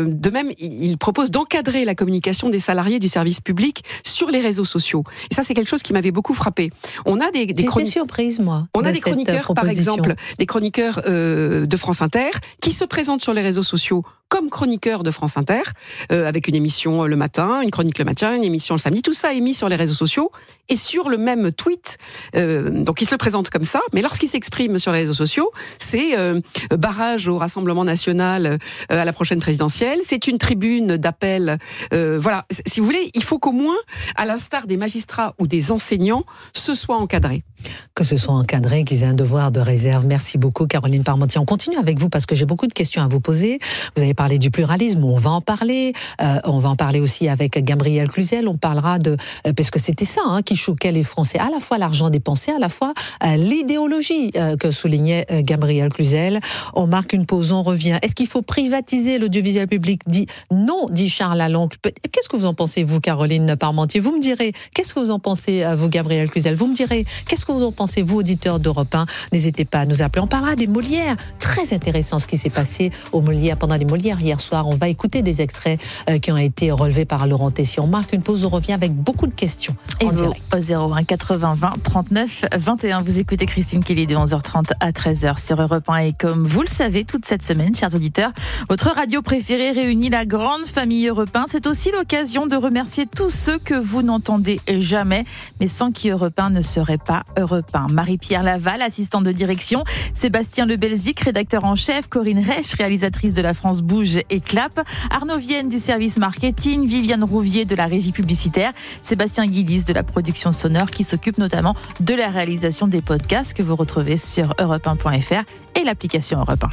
[SPEAKER 14] de même, il propose d'encadrer la communication des salariés du service public sur les réseaux sociaux. Et ça, c'est quelque chose qui m'avait beaucoup frappé. On a des
[SPEAKER 1] J'étais surprise, moi.
[SPEAKER 14] On a des chroniqueurs, par exemple, des chroniqueurs de France Inter qui se présentent sur les réseaux sociaux comme chroniqueurs de France Inter, avec une émission le matin, une chronique le matin, une émission le samedi. Tout ça est mis sur les réseaux sociaux et sur le même tweet. Donc, ils se le présentent comme ça, mais lorsqu'ils s'expriment sur les réseaux sociaux, c'est barrage au Rassemblement national à la prochaine présidentielle. C'est une tribune d'appel. Voilà, si vous voulez, il faut qu'au moins, à l'instar des magistrats ou des enseignants, ce soit encadré.
[SPEAKER 1] Que ce soit encadré, qu'ils aient un devoir de réserve. Merci beaucoup, Caroline Parmentier. On continue avec vous parce que j'ai beaucoup de questions à vous poser. Vous avez parlé du pluralisme, on va en parler. On va en parler aussi avec Gabriel Cluzel. On parlera de... parce que c'était ça qui choquait les Français. À la fois l'argent dépensé, à la fois l'idéologie que soulignait Gabriel Cluzel. On marque une pause, on revient. Est-ce qu'il faut privatiser l'audiovisuel public? Non, dit Charles Lalonde. Qu'est-ce que vous en pensez, vous, Caroline Parmentier? Vous me direz, qu'est-ce que vous en pensez, vous, Gabriel Cluzel? Vous me direz, qu'est-ce que vous en pensez, vous, auditeurs d'Europe 1? N'hésitez pas à nous appeler. On parlera des Molières. Très intéressant ce qui s'est passé aux Molières, pendant les Molières hier soir. On va écouter des extraits qui ont été relevés par Laurent Tessier. On marque une pause, on revient avec beaucoup de questions.
[SPEAKER 12] Et vous, au 01 80 20 39 21, vous écoutez Christine Kelly de 11h30 à 13h sur Europe 1. Et comme vous le savez, toute cette semaine, chers auditeurs, votre radio préférée réunit la grande famille Europe 1. C'est aussi l'occasion de remercier tous ceux que vous n'entendez jamais, mais sans qui Europe 1 ne serait pas Europe 1. Marie-Pierre Laval, assistante de direction, Sébastien Lebelzik, rédacteur en chef, Corinne Reich, réalisatrice de La France Bouge et Clap, Arnaud Vienne du service marketing, Viviane Rouvier de la régie publicitaire, Sébastien Guidis de la production sonore qui s'occupe notamment de la réalisation des podcasts que vous retrouvez sur europe1.fr et l'application Europe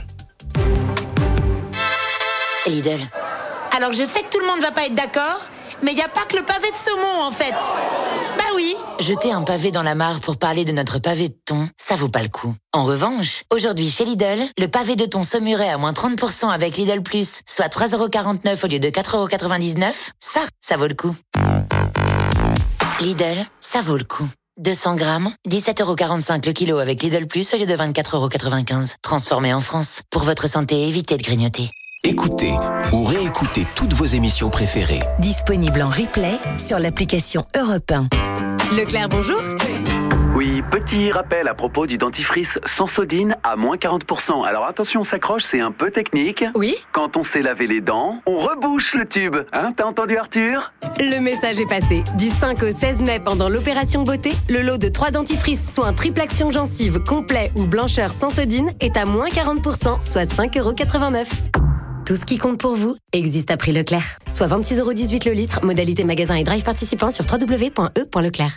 [SPEAKER 12] 1.
[SPEAKER 19] Lidl. Alors je sais que tout le monde va pas être d'accord, mais il n'y a pas que le pavé de saumon en fait. Bah oui. Jeter un pavé dans la mare pour parler de notre pavé de thon, ça vaut pas le coup. En revanche, aujourd'hui chez Lidl, le pavé de thon saumuré à moins 30% avec Lidl Plus, soit 3,49€ au lieu de 4,99€, ça vaut le coup. Lidl, ça vaut le coup. 200 grammes, 17,45€ le kilo avec Lidl Plus au lieu de 24,95€. Transformé en France. Pour votre santé, évitez de grignoter.
[SPEAKER 4] Écoutez ou réécoutez toutes vos émissions préférées.
[SPEAKER 5] Disponible en replay sur l'application Europe 1.
[SPEAKER 3] Leclerc, bonjour.
[SPEAKER 20] Oui, petit rappel à propos du dentifrice Sensodine à moins 40%. Alors attention, on s'accroche, c'est un peu technique.
[SPEAKER 3] Oui.
[SPEAKER 20] Quand on s'est lavé les dents, on rebouche le tube. T'as entendu Arthur?
[SPEAKER 3] Le message est passé. Du 5 au 16 mai, pendant l'opération beauté, le lot de 3 dentifrices soins triple action gencive, complet ou blancheur Sensodine est à moins 40%, soit 5,89€. Tout ce qui compte pour vous existe à prix Leclerc. Soit 26,18€ le litre, modalité magasin et drive participant sur www.e.leclerc.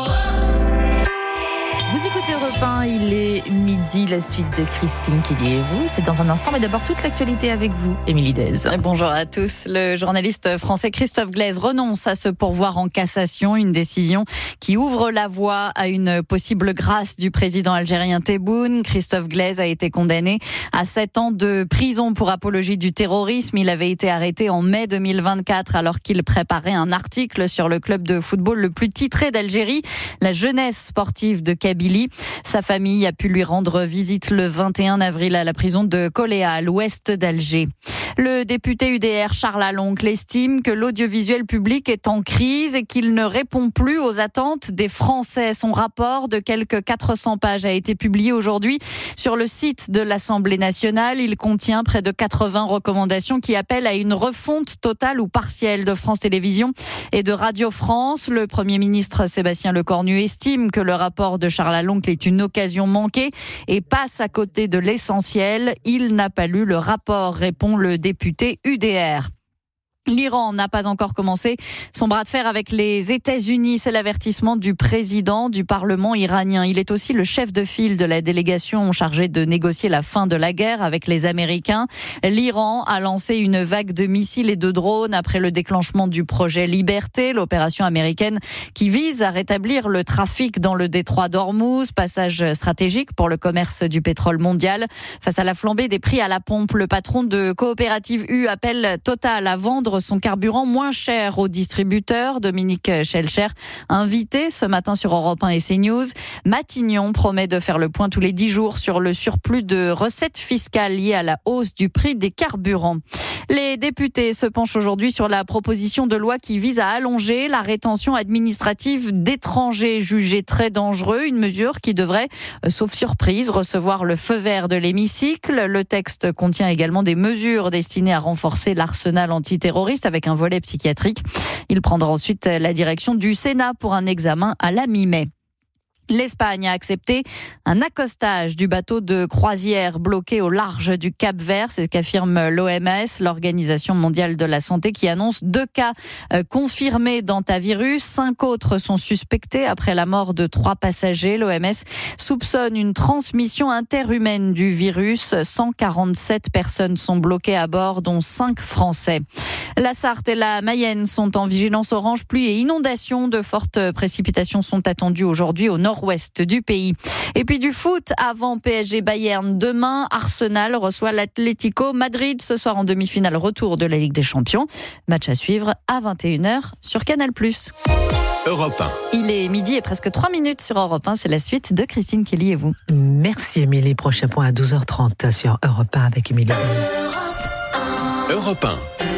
[SPEAKER 12] Vous écoutez Europe 1, il est midi, la suite de Christine Kelly et vous. C'est dans un instant, mais d'abord toute l'actualité avec vous, Émilie Dez.
[SPEAKER 11] Bonjour à tous. Le journaliste français Christophe Glaise renonce à se pourvoir en cassation, une décision qui ouvre la voie à une possible grâce du président algérien Tebboune. Christophe Glaise a été condamné à 7 ans de prison pour apologie du terrorisme. Il avait été arrêté en mai 2024 alors qu'il préparait un article sur le club de football le plus titré d'Algérie, la jeunesse sportive de Kabylie. Sa famille a pu lui rendre visite le 21 avril à la prison de Koléa, à l'ouest d'Alger. Le député UDR Charles Lalonde estime que l'audiovisuel public est en crise et qu'il ne répond plus aux attentes des Français. Son rapport de quelques 400 pages a été publié aujourd'hui sur le site de l'Assemblée nationale. Il contient près de 80 recommandations qui appellent à une refonte totale ou partielle de France Télévisions et de Radio France. Le Premier ministre Sébastien Lecornu estime que le rapport de Charles Lalonde est une occasion manquée et passe à côté de l'essentiel. Il n'a pas lu le rapport, répond le député UDR. L'Iran n'a pas encore commencé son bras de fer avec les États-Unis. C'est l'avertissement du président du Parlement iranien. Il est aussi le chef de file de la délégation chargée de négocier la fin de la guerre avec les Américains. L'Iran a lancé une vague de missiles et de drones après le déclenchement du projet Liberté, l'opération américaine qui vise à rétablir le trafic dans le détroit d'Ormuz, passage stratégique pour le commerce du pétrole mondial. Face à la flambée des prix à la pompe, le patron de Coopérative U appelle Total à vendre vendre son carburant moins cher aux distributeurs. Dominique Schelcher, invité ce matin sur Europe 1 et CNews. Matignon promet de faire le point tous les 10 jours sur le surplus de recettes fiscales liées à la hausse du prix des carburants. Les députés se penchent aujourd'hui sur la proposition de loi qui vise à allonger la rétention administrative d'étrangers jugés très dangereux. Une mesure qui devrait, sauf surprise, recevoir le feu vert de l'hémicycle. Le texte contient également des mesures destinées à renforcer l'arsenal antiterroriste avec un volet psychiatrique. Il prendra ensuite la direction du Sénat pour un examen à la mi-mai. L'Espagne a accepté un accostage du bateau de croisière bloqué au large du Cap-Vert. C'est ce qu'affirme l'OMS, l'Organisation mondiale de la santé, qui annonce 2 cas confirmés d'hantavirus. 5 autres sont suspectés après la mort de 3 passagers. L'OMS soupçonne une transmission interhumaine du virus. 147 personnes sont bloquées à bord, dont 5 Français. La Sarthe et la Mayenne sont en vigilance orange pluie et inondations. De fortes précipitations sont attendues aujourd'hui au nord-ouest du pays. Et puis du foot avant PSG Bayern. Demain, Arsenal reçoit l'Atlético Madrid ce soir en demi-finale retour de la Ligue des Champions. Match à suivre à 21h sur Canal+.
[SPEAKER 4] Europe 1.
[SPEAKER 11] Il est midi et presque 3 minutes sur Europe 1. C'est la suite de Christine Kelly et vous.
[SPEAKER 1] Merci Émilie. Prochain point à 12h30 sur Europe 1 avec Émilie.
[SPEAKER 4] Europe 1.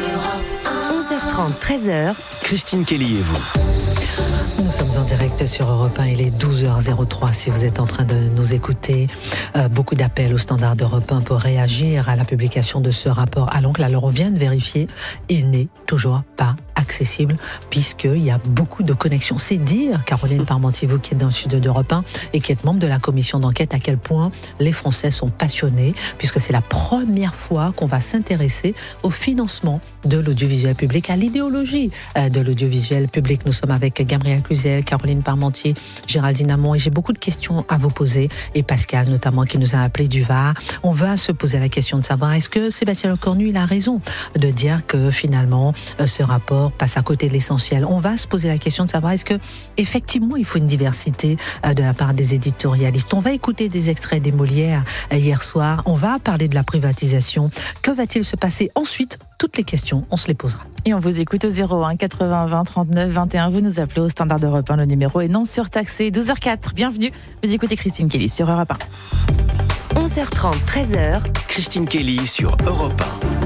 [SPEAKER 3] 11h30, 13h.
[SPEAKER 4] Christine Kelly et vous.
[SPEAKER 1] Nous sommes en direct sur Europe 1, il est 12h03 si vous êtes en train de nous écouter. Beaucoup d'appels au standard d'Europe 1 pour réagir à la publication de ce rapport à l'oncle. Alors on vient de vérifier, il n'est toujours pas accessible puisqu'il y a beaucoup de connexions. C'est dire, Caroline Parmentier, vous qui êtes dans le sud d'Europe 1 et qui êtes membre de la commission d'enquête, à quel point les Français sont passionnés puisque c'est la première fois qu'on va s'intéresser au financement de l'audiovisuel public, à l'idéologie de l'audiovisuel public. Nous sommes avec Gabriel Cluzel, Caroline Parmentier, Géraldine Amont et j'ai beaucoup de questions à vous poser et Pascal notamment qui nous a appelé du Var. On va se poser la question de savoir est-ce que Sébastien Lecornu il a raison de dire que finalement ce rapport passe à côté de l'essentiel. On va se poser la question de savoir est-ce que effectivement il faut une diversité de la part des éditorialistes. On va écouter des extraits des Molières hier soir. On va parler de la privatisation. Que va-t-il se passer ensuite? Toutes les questions, on se les posera.
[SPEAKER 12] Et on vous écoute au 01 80 20 39 21. Vous nous appelez au standard d'Europe 1. Le numéro est non surtaxé. 12h04. Bienvenue. Vous écoutez Christine Kelly sur Europe
[SPEAKER 3] 1. 11h30, 13h.
[SPEAKER 4] Christine Kelly sur Europe 1.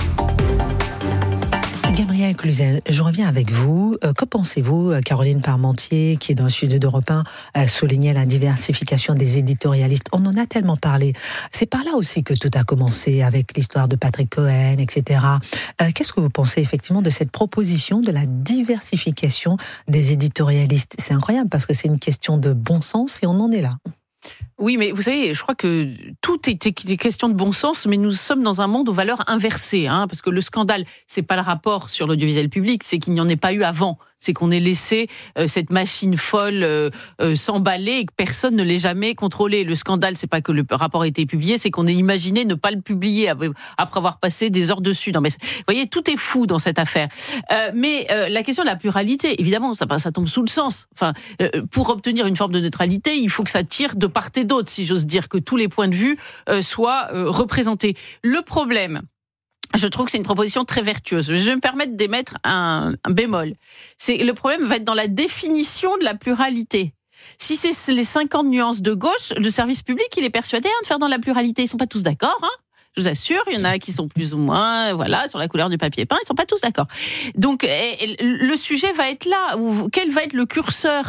[SPEAKER 1] Gabriel Cluzel, je reviens avec vous. Que pensez-vous, Caroline Parmentier, qui est dans le sud d'Europe 1, soulignait la diversification des éditorialistes. On en a tellement parlé. C'est par là aussi que tout a commencé avec l'histoire de Patrick Cohen, etc. Qu'est-ce que vous pensez effectivement de cette proposition de la diversification des éditorialistes? C'est incroyable parce que c'est une question de bon sens et on en est là.
[SPEAKER 13] Oui, mais vous savez, je crois que tout est question de bon sens, mais nous sommes dans un monde aux valeurs inversées, parce que le scandale, c'est pas le rapport sur l'audiovisuel public, c'est qu'il n'y en ait pas eu avant. C'est qu'on ait laissé cette machine folle s'emballer et que personne ne l'ait jamais contrôlé. Le scandale, c'est pas que le rapport a été publié, c'est qu'on ait imaginé ne pas le publier après avoir passé des heures dessus. Non, mais vous voyez, tout est fou dans cette affaire. Mais la question de la pluralité, évidemment, ça tombe sous le sens. Enfin, pour obtenir une forme de neutralité, il faut que ça tire de part et d'autre, si j'ose dire, que tous les points de vue soient représentés. Le problème, je trouve que c'est une proposition très vertueuse. Je vais me permettre d'émettre un bémol. Le problème va être dans la définition de la pluralité. Si c'est les 50 nuances de gauche, le service public, il est persuadé de faire dans la pluralité. Ils sont pas tous d'accord, Je vous assure, il y en a qui sont plus ou moins, sur la couleur du papier peint, ils sont pas tous d'accord. Donc, le sujet va être là. Quel va être le curseur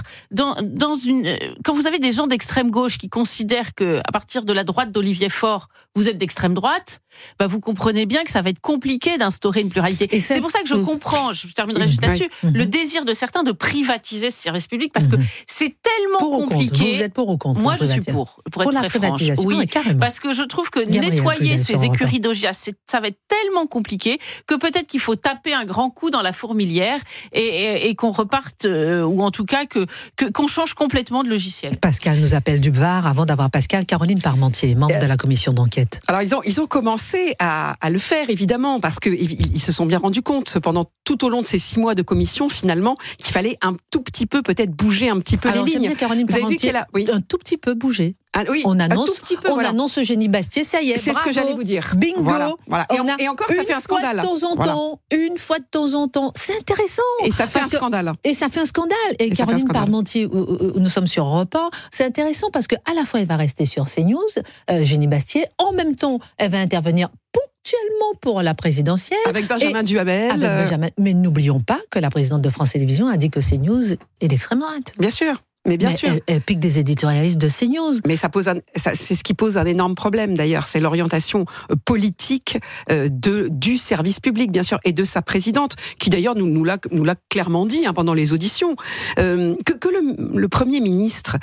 [SPEAKER 13] quand vous avez des gens d'extrême gauche qui considèrent que, à partir de la droite d'Olivier Faure, vous êtes d'extrême droite, vous comprenez bien que ça va être compliqué d'instaurer une pluralité. Et c'est pour ça que je comprends, je terminerai juste là-dessus, le désir de certains de privatiser ce service public parce que c'est tellement compliqué.
[SPEAKER 1] Vous êtes pour ou contre?
[SPEAKER 13] Moi, je suis pour être très franche. Oui, parce que je trouve que nettoyer ces écuries d'augias, ça va être tellement compliqué que peut-être qu'il faut taper un grand coup dans la fourmilière et qu'on reparte, ou en tout cas qu'on change complètement de logiciel.
[SPEAKER 1] Pascal nous appelle du Var. Avant d'avoir Pascal, Caroline Parmentier, membre de la commission d'enquête.
[SPEAKER 14] Alors ils ont commencé à le faire évidemment parce que ils se sont bien rendus compte pendant tout au long de ces 6 mois de commission finalement qu'il fallait un tout petit peu peut-être bouger un petit peu les lignes.
[SPEAKER 1] Caroline Parmentier,
[SPEAKER 14] vous avez vu qu'elle a
[SPEAKER 1] un tout petit peu bougé.
[SPEAKER 14] Oui,
[SPEAKER 1] on annonce,
[SPEAKER 14] un tout petit peu,
[SPEAKER 1] on annonce Eugénie Bastier, ça y est,
[SPEAKER 14] c'est
[SPEAKER 1] bravo,
[SPEAKER 14] ce que j'allais vous dire.
[SPEAKER 1] Bingo.
[SPEAKER 14] Voilà. Et encore, ça fait un scandale.
[SPEAKER 1] Une fois de temps en temps, c'est intéressant.
[SPEAKER 14] Et ça fait un scandale.
[SPEAKER 1] Et ça fait un scandale. Et Caroline Parmentier, nous sommes sur Europe 1, c'est intéressant parce qu'à la fois, elle va rester sur CNews, Eugénie Bastier, en même temps, elle va intervenir ponctuellement pour la présidentielle.
[SPEAKER 14] Avec Benjamin Duhamel.
[SPEAKER 1] Mais n'oublions pas que la présidente de France Télévisions a dit que CNews est d'extrême droite.
[SPEAKER 14] Bien sûr. Mais bien sûr.
[SPEAKER 1] Elle pique des éditorialistes de CNews.
[SPEAKER 14] Mais c'est ce qui pose un énorme problème d'ailleurs, c'est l'orientation politique du service public, bien sûr, et de sa présidente, qui d'ailleurs nous l'a clairement dit pendant les auditions, que le Premier ministre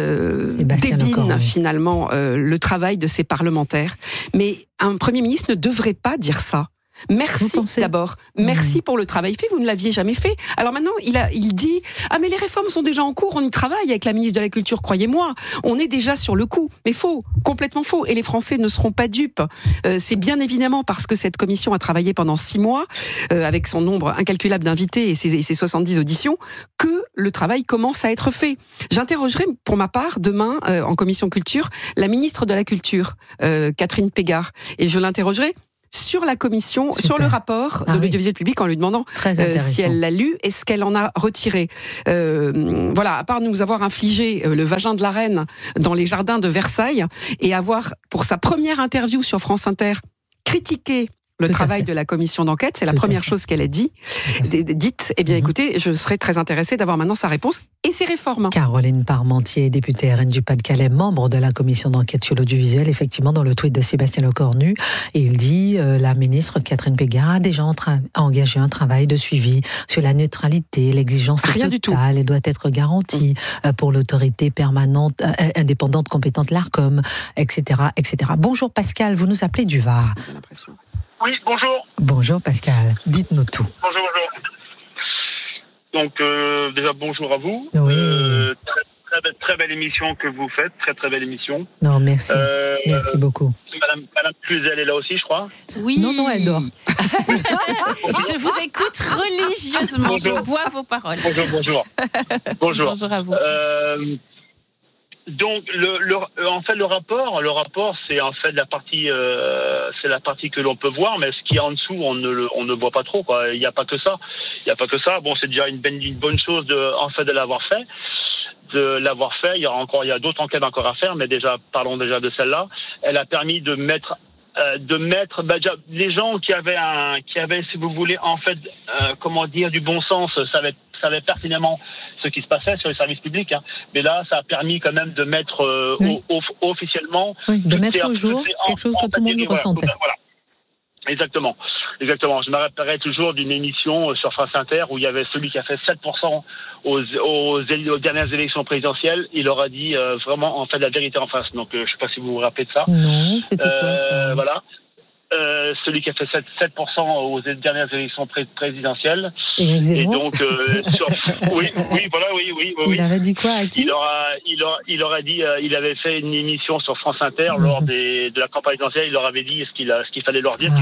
[SPEAKER 14] débine finalement le travail de ses parlementaires. Mais un Premier ministre ne devrait pas dire ça. Merci d'abord. Merci pour le travail fait. Vous ne l'aviez jamais fait. Alors maintenant, il dit mais les réformes sont déjà en cours. On y travaille avec la ministre de la Culture. Croyez-moi, on est déjà sur le coup. Mais faux, complètement faux. Et les Français ne seront pas dupes. C'est bien évidemment parce que cette commission a travaillé pendant 6 mois avec son nombre incalculable d'invités et ses 70 auditions que le travail commence à être fait. J'interrogerai pour ma part demain en commission culture la ministre de la Culture, Catherine Pégard, et je l'interrogerai sur la commission, sur le rapport de l'audiovisuel public en lui demandant si elle l'a lu et ce qu'elle en a retiré. Voilà, à part nous avoir infligé le vagin de la reine dans les jardins de Versailles et avoir, pour sa première interview sur France Inter, critiqué le travail de la commission d'enquête, c'est la première chose qu'elle a dite. Eh bien, écoutez, je serais très intéressée d'avoir maintenant sa réponse et ses réformes.
[SPEAKER 1] Caroline Parmentier, députée RN du Pas-de-Calais, membre de la commission d'enquête sur l'audiovisuel, effectivement, dans le tweet de Sébastien Lecornu, il dit la ministre Catherine Pégard a déjà engagé un travail de suivi sur la neutralité, l'exigence totale, elle doit être garantie pour l'autorité permanente, indépendante, compétente, l'ARCOM, etc., etc. Bonjour Pascal, vous nous appelez du Var.
[SPEAKER 21] Oui, bonjour.
[SPEAKER 1] Bonjour Pascal, dites-nous tout.
[SPEAKER 21] Bonjour. Donc déjà bonjour à vous.
[SPEAKER 1] Oui.
[SPEAKER 21] Très belle émission que vous faites, très belle émission.
[SPEAKER 1] Non, merci. Merci beaucoup.
[SPEAKER 21] Madame Cluzel est là aussi, je crois.
[SPEAKER 11] Oui.
[SPEAKER 1] Non, elle dort.
[SPEAKER 11] Je vous écoute religieusement. Bonjour. Je bois vos paroles.
[SPEAKER 21] Bonjour.
[SPEAKER 11] Bonjour à vous.
[SPEAKER 21] Donc en fait le rapport c'est en fait la partie que l'on peut voir, mais ce qui est en dessous on ne voit pas trop quoi. Il n'y a pas que ça. Bon, c'est déjà une bonne chose de l'avoir fait. Il y a d'autres enquêtes encore à faire, mais parlons déjà de celle-là. Elle a permis de mettre déjà, les gens qui avaient si vous voulez en fait du bon sens savaient pertinemment ce qui se passait sur les services publics, mais là ça a permis quand même de mettre officiellement
[SPEAKER 1] de mettre au jour quelque chose que tout le monde ressentait.
[SPEAKER 21] Voilà. Exactement. Je me rappellerai toujours d'une émission sur France Inter où il y avait celui qui a fait 7% aux dernières élections présidentielles. Il leur a dit vraiment en fait la vérité en face. Donc je ne sais pas si vous vous rappelez de ça.
[SPEAKER 1] Non, c'était quoi ça ?
[SPEAKER 21] Voilà. Celui qui a fait 7% aux dernières élections présidentielles.
[SPEAKER 1] Éric Zemmour.
[SPEAKER 21] Et donc, oui.
[SPEAKER 1] Il avait dit quoi à qui ?
[SPEAKER 21] Il leur a dit, il avait fait une émission sur France Inter lors de la campagne présidentielle. Il leur avait dit ce qu'il fallait leur dire.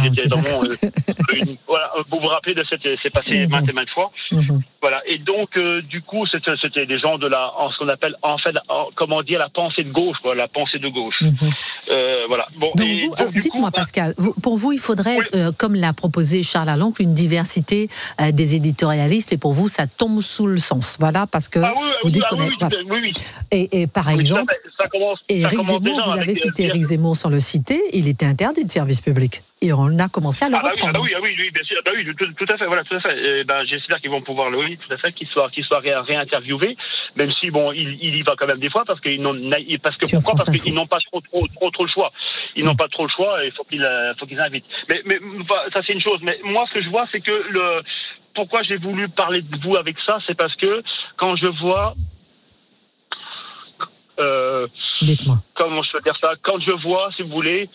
[SPEAKER 21] Vous vous rappelez de c'est passé maintes et maintes fois. Voilà. Et donc, du coup, c'était des gens de ce qu'on appelle en fait, la pensée de gauche, quoi, la pensée de gauche. Voilà. Bon.
[SPEAKER 1] Donc dites-moi, Pascal. Pour vous, il faudrait, comme l'a proposé Charles Lalonde, une diversité des éditorialistes, et pour vous, ça tombe sous le sens. Voilà, parce que vous dites qu'on est...
[SPEAKER 21] Oui.
[SPEAKER 1] Et par exemple, Éric Zemmour, vous avez cité Éric Zemmour sans le citer, il était interdit de service public. Et on a commencé à le reprendre.
[SPEAKER 21] Oui, bien sûr. Tout à fait. Voilà, tout à fait. J'espère qu'ils vont pouvoir qu'il soit réinterviewé, même si il y va quand même des fois parce qu'ils n'ont pas trop le choix. Ils n'ont pas trop le choix et il faut qu'ils invitent. Mais ça c'est une chose. Mais moi ce que je vois c'est que pourquoi j'ai voulu parler de vous avec ça, c'est parce que quand je vois
[SPEAKER 1] dites-moi.
[SPEAKER 21] Comment je peux dire ça ? Quand je vois, si vous voulez.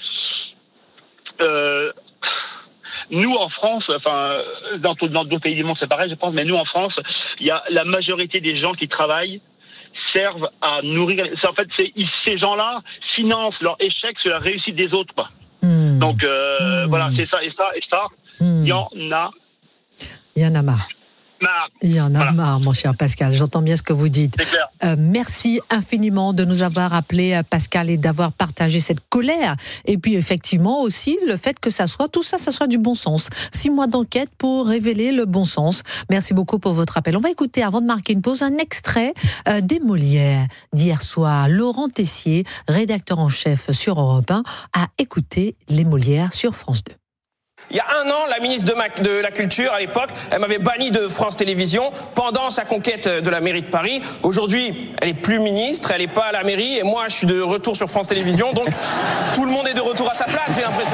[SPEAKER 21] Nous en France, enfin dans d'autres pays du monde c'est pareil je pense, mais nous en France, il y a la majorité des gens qui travaillent servent à nourrir. En fait, ces gens-là financent leur échec sur la réussite des autres, quoi. Voilà, c'est ça et ça. Il y en a.
[SPEAKER 1] Il y en a marre.
[SPEAKER 21] marre.
[SPEAKER 1] Il y en a marre, mon cher Pascal. J'entends bien ce que vous dites.
[SPEAKER 21] C'est clair.
[SPEAKER 1] Merci infiniment de nous avoir appelé, Pascal, et d'avoir partagé cette colère. Et puis, effectivement, aussi, le fait que ça soit du bon sens. 6 mois d'enquête pour révéler le bon sens. Merci beaucoup pour votre appel. On va écouter, avant de marquer une pause, un extrait des Molières d'hier soir. Laurent Tessier, rédacteur en chef sur Europe 1, a écouté les Molières sur France 2.
[SPEAKER 6] Il y a 1 an, la ministre de la Culture, à l'époque, elle m'avait banni de France Télévisions pendant sa conquête de la mairie de Paris. Aujourd'hui, elle est plus ministre, elle n'est pas à la mairie, et moi, je suis de retour sur France Télévisions, donc tout le monde est de retour à sa place, j'ai l'impression.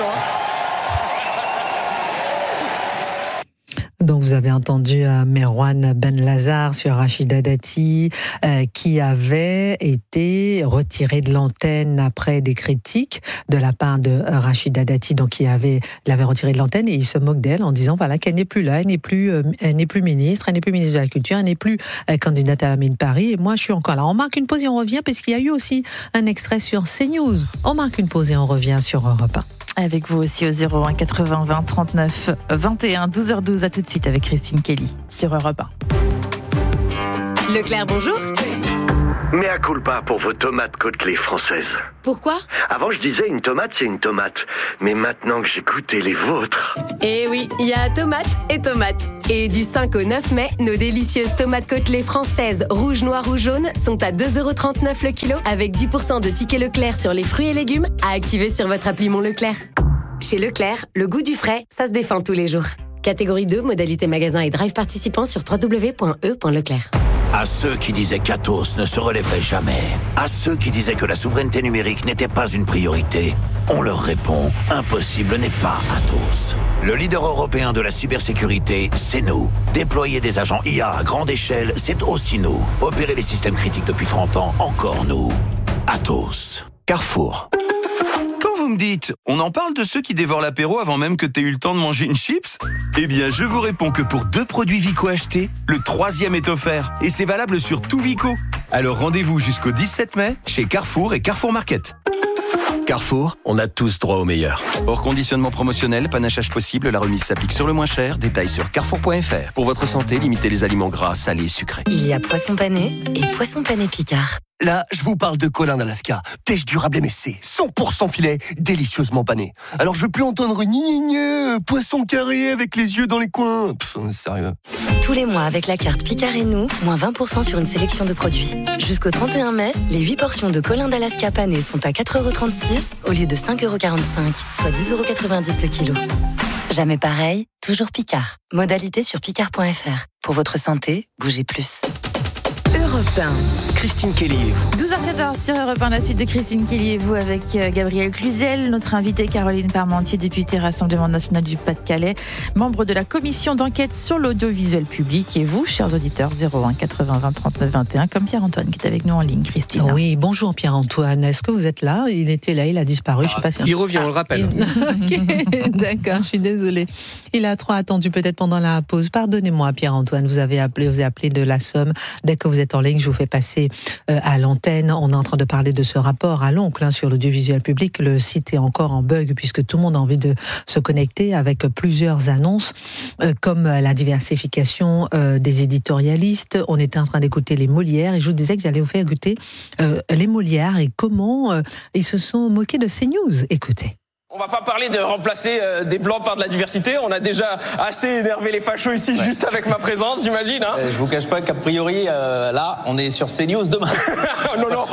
[SPEAKER 1] Donc vous avez entendu Merwan Benlazar sur Rachida Dati qui avait été retiré de l'antenne après des critiques de la part de Rachida Dati, donc l'avait retiré de l'antenne, et il se moque d'elle en disant voilà qu'elle n'est plus là, elle n'est plus ministre, elle n'est plus ministre de la Culture, elle n'est plus candidate à la mairie de Paris, et moi je suis encore là. On marque une pause et on revient parce qu'il y a eu aussi un extrait sur CNews. On marque une pause et on revient sur Europe 1.
[SPEAKER 12] Avec vous aussi au 01 80 20 39 21, 12h12, à tout de suite avec Christine Kelly sur Europe
[SPEAKER 3] 1. Leclerc, bonjour.
[SPEAKER 10] Mea culpa pour vos tomates côtelées françaises.
[SPEAKER 3] Pourquoi ?
[SPEAKER 10] Avant, je disais une tomate, c'est une tomate. Mais maintenant que j'ai goûté les vôtres...
[SPEAKER 3] Eh oui, il y a tomates et tomates. Et du 5 au 9 mai, nos délicieuses tomates côtelées françaises, rouges, noires ou jaunes, sont à 2,39 € le kilo, avec 10% de tickets Leclerc sur les fruits et légumes, à activer sur votre appli Mon Leclerc. Chez Leclerc, le goût du frais, ça se défend tous les jours. Catégorie 2, modalité magasin et drive participant sur www.e.leclerc.
[SPEAKER 22] À ceux qui disaient qu'Atos ne se relèverait jamais, à ceux qui disaient que la souveraineté numérique n'était pas une priorité, on leur répond, impossible n'est pas Atos. Le leader européen de la cybersécurité, c'est nous. Déployer des agents IA à grande échelle, c'est aussi nous. Opérer les systèmes critiques depuis 30 ans, encore nous. Atos.
[SPEAKER 23] Carrefour. Quand vous me dites, on en parle de ceux qui dévorent l'apéro avant même que t'aies eu le temps de manger une chips ? Eh bien, je vous réponds que pour 2 produits Vico achetés, le 3e est offert. Et c'est valable sur tout Vico. Alors rendez-vous jusqu'au 17 mai chez Carrefour et Carrefour Market.
[SPEAKER 24] Carrefour, on a tous droit au meilleur.
[SPEAKER 23] Hors conditionnement promotionnel, panachage possible, la remise s'applique sur le moins cher. Détails sur carrefour.fr. Pour votre santé, limitez les aliments gras, salés, sucrés.
[SPEAKER 25] Il y a poisson pané et poisson pané Picard.
[SPEAKER 24] Là, je vous parle de Colin d'Alaska. Pêche durable MSC, 100% filet, délicieusement pané. Alors je veux plus entendre poisson carré avec les yeux dans les coins. Sérieux.
[SPEAKER 25] Tous les mois, avec la carte Picard et nous, moins 20% sur une sélection de produits. Jusqu'au 31 mai, les 8 portions de Colin d'Alaska pané sont à 4,36€ au lieu de 5,45€, soit 10,90€ le kilo. Jamais pareil, toujours Picard. Modalité sur picard.fr. Pour votre santé, bougez plus.
[SPEAKER 4] Europe 1. Christine Kelly et vous.
[SPEAKER 12] 12h14 sur Europe 1, la suite de Christine Kelly et vous avec Gabriel Cluzel, notre invitée Caroline Parmentier, députée Rassemblement National du Pas-de-Calais, membre de la commission d'enquête sur l'audiovisuel public, et vous, chers auditeurs, 01 80 20 39 21, comme Pierre-Antoine qui est avec nous en ligne, Christine.
[SPEAKER 1] Oui, bonjour Pierre-Antoine, est-ce que vous êtes là ? Il était là, il a disparu, je sais pas si...
[SPEAKER 23] Il revient, on le rappelle.
[SPEAKER 1] Okay, d'accord, je suis désolée. Il a trop attendu peut-être pendant la pause. Pardonnez-moi Pierre-Antoine, vous avez appelé de la Somme. Dès que vous êtes en ligne, je vous fais passer à l'antenne. On est en train de parler de ce rapport à l'oncle sur l'audiovisuel public. Le site est encore en bug puisque tout le monde a envie de se connecter avec plusieurs annonces comme la diversification des éditorialistes. On était en train d'écouter les Molières et je vous disais que j'allais vous faire écouter les Molières et comment ils se sont moqués de CNews. Écoutez.
[SPEAKER 6] On va pas parler de remplacer des blancs par de la diversité. On a déjà assez énervé les fachos ici juste avec ma présence, j'imagine. Hein.
[SPEAKER 26] Je vous cache pas qu'a priori, là, on est sur CNews demain.
[SPEAKER 6] Non, non.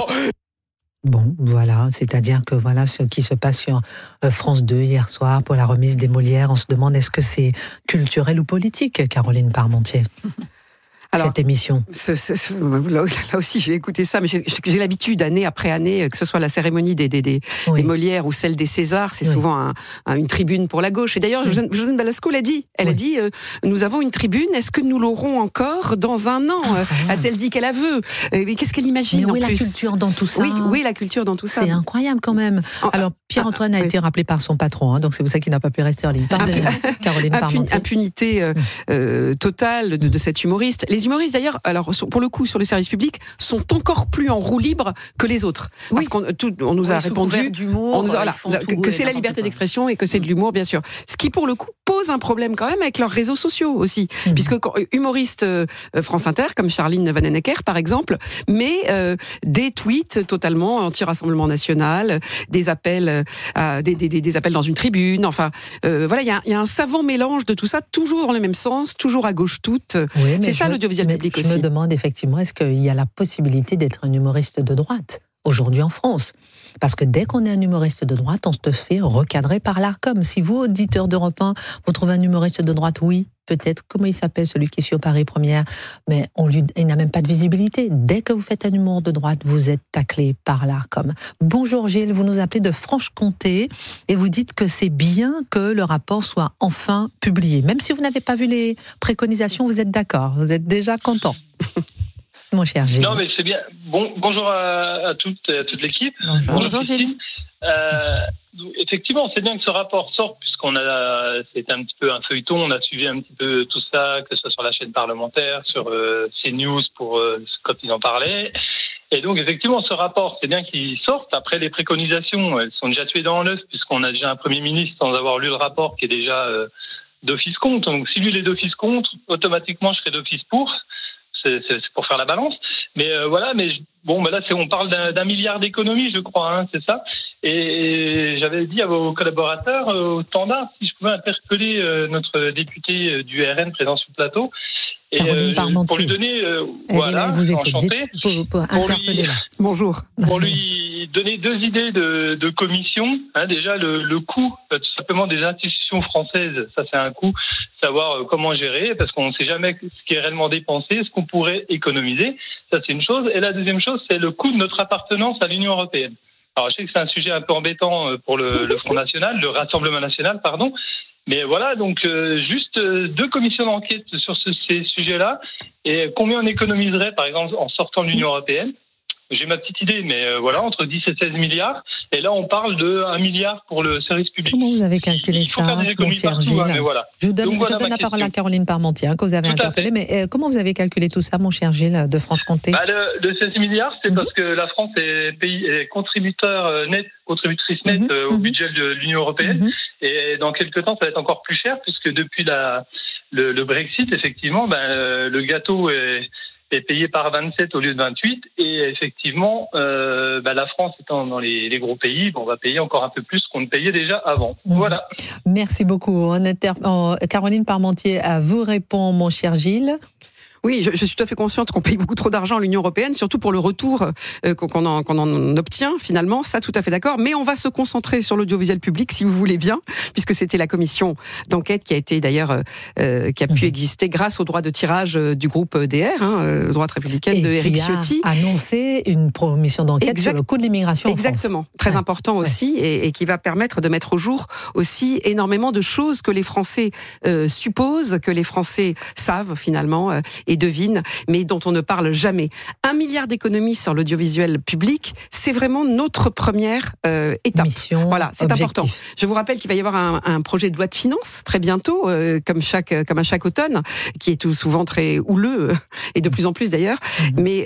[SPEAKER 1] Bon, voilà, c'est-à-dire que voilà ce qui se passe sur France 2 hier soir pour la remise des Molières. On se demande est-ce que c'est culturel ou politique, Caroline Parmentier ? Alors, cette émission.
[SPEAKER 14] Là aussi, j'ai écouté ça, mais j'ai l'habitude, année après année, que ce soit la cérémonie des Molières ou celle des Césars, c'est souvent une tribune pour la gauche. Et d'ailleurs, Josiane Balasco l'a dit. Elle a dit, nous avons une tribune, est-ce que nous l'aurons encore dans un an ? A-t-elle dit qu'elle a veut ? Mais qu'est-ce qu'elle imagine ?
[SPEAKER 1] Mais où est la culture dans tout ça ?
[SPEAKER 14] Oui, la culture dans tout ça.
[SPEAKER 1] C'est incroyable quand même. Alors, Pierre-Antoine a été rappelé par son patron, donc c'est pour ça qu'il n'a pas pu rester en ligne. Pardonnez-moi, Caroline Parmentier.
[SPEAKER 14] Impunité totale de cet humoriste. Les Les humoristes d'ailleurs, alors pour le coup sur le service public, sont encore plus en roue libre que les autres, parce qu'on nous a répondu que c'est la liberté d'expression et que c'est de l'humour, bien sûr. Ce qui pour le coup pose un problème quand même avec leurs réseaux sociaux aussi, puisque humoristes France Inter comme Charline Vanhoenacker par exemple, met des tweets totalement anti-Rassemblement National, des appels des appels dans une tribune, enfin voilà, il y a un savant mélange de tout ça, toujours dans le même sens, toujours à gauche toute. Oui, c'est ça l'audiovisuel public aussi.
[SPEAKER 1] Je me demande effectivement, est-ce qu'il y a la possibilité d'être un humoriste de droite aujourd'hui en France? Parce que dès qu'on est un humoriste de droite, on se fait recadrer par l'Arcom. Si vous, auditeur d'Europe 1, vous trouvez un humoriste de droite, oui, peut-être, comment il s'appelle, celui qui est sur Paris Première, mais il n'a même pas de visibilité. Dès que vous faites un humour de droite, vous êtes taclé par l'Arcom. Bonjour Gilles, vous nous appelez de Franche-Comté et vous dites que c'est bien que le rapport soit enfin publié. Même si vous n'avez pas vu les préconisations, vous êtes d'accord, vous êtes déjà content. Mon cher Gilles.
[SPEAKER 2] Non, mais c'est bien. Bonjour à toute l'équipe.
[SPEAKER 14] Bonjour Gilles.
[SPEAKER 2] Effectivement, c'est bien que ce rapport sorte, c'était un petit peu un feuilleton. On a suivi un petit peu tout ça, que ce soit sur la chaîne parlementaire, sur CNews quand ils en parlaient. Et donc, effectivement, ce rapport, c'est bien qu'il sorte. Après, les préconisations, elles sont déjà tuées dans l'œuf, puisqu'on a déjà un Premier ministre sans avoir lu le rapport qui est déjà d'office contre. Donc, si lui, il est d'office contre, automatiquement, je serai d'office pour. C'est pour faire la balance, mais voilà. Mais là, on parle d'un milliard d'économies, je crois, hein, c'est ça. Et j'avais dit à vos collaborateurs au standard si je pouvais interpeller notre député du RN présent sur le plateau.
[SPEAKER 1] Caroline Parmentier.
[SPEAKER 2] Pour lui donner,
[SPEAKER 1] vous êtes
[SPEAKER 2] enchanté.
[SPEAKER 14] Bonjour.
[SPEAKER 2] Pour lui donner 2 idées de commission. Hein, déjà, le coût, tout simplement, des institutions françaises, ça c'est un coût, savoir comment gérer, parce qu'on ne sait jamais ce qui est réellement dépensé, ce qu'on pourrait économiser. Ça, c'est une chose. Et la deuxième chose, c'est le coût de notre appartenance à l'Union européenne. Alors, je sais que c'est un sujet un peu embêtant pour le Front National, le Rassemblement National, pardon. Mais voilà, donc juste 2 commissions d'enquête sur ces sujets-là. Et combien on économiserait, par exemple, en sortant de l'Union européenne? J'ai ma petite idée, mais voilà, entre 10 et 16 milliards. Et là, on parle de 1 milliard pour le service public.
[SPEAKER 1] Comment vous avez calculé ça, mon cher Gilles?
[SPEAKER 2] Voilà.
[SPEAKER 1] Je vous donne la parole à Caroline Parmentier, que vous avez interpellée. Mais comment vous avez calculé tout ça, mon cher Gilles, de Franche-Comté?
[SPEAKER 2] Le 16 milliards, c'est parce que la France est contributrice nette au budget de l'Union européenne. Et dans quelques temps, ça va être encore plus cher, puisque depuis le Brexit, effectivement, le gâteau est payé par 27 au lieu de 28, et effectivement, la France étant dans les gros pays, on va payer encore un peu plus qu'on ne payait déjà avant. Voilà.
[SPEAKER 1] Merci beaucoup. Caroline Parmentier vous répond, mon cher Gilles.
[SPEAKER 14] Oui, je suis tout à fait consciente qu'on paye beaucoup trop d'argent à l'Union européenne, surtout pour le retour qu'on en obtient finalement, ça tout à fait d'accord. Mais on va se concentrer sur l'audiovisuel public, si vous voulez bien, puisque c'était la commission d'enquête qui a été d'ailleurs qui a pu exister grâce au droit de tirage du groupe DR, droite républicaine de Éric Ciotti,
[SPEAKER 1] a annoncé une commission d'enquête sur le coût de l'immigration en France.
[SPEAKER 14] Exactement, très important aussi, et qui va permettre de mettre au jour aussi énormément de choses que les Français supposent, que les Français savent finalement et devinent, mais dont on ne parle jamais. 1 milliard d'économies sur l'audiovisuel public, c'est vraiment notre première étape.
[SPEAKER 1] Mission,
[SPEAKER 14] voilà, c'est
[SPEAKER 1] objectif.
[SPEAKER 14] important. Je vous rappelle qu'il va y avoir un projet de loi de finances très bientôt, comme à chaque automne, qui est tout souvent très houleux, et de plus en plus d'ailleurs. Mais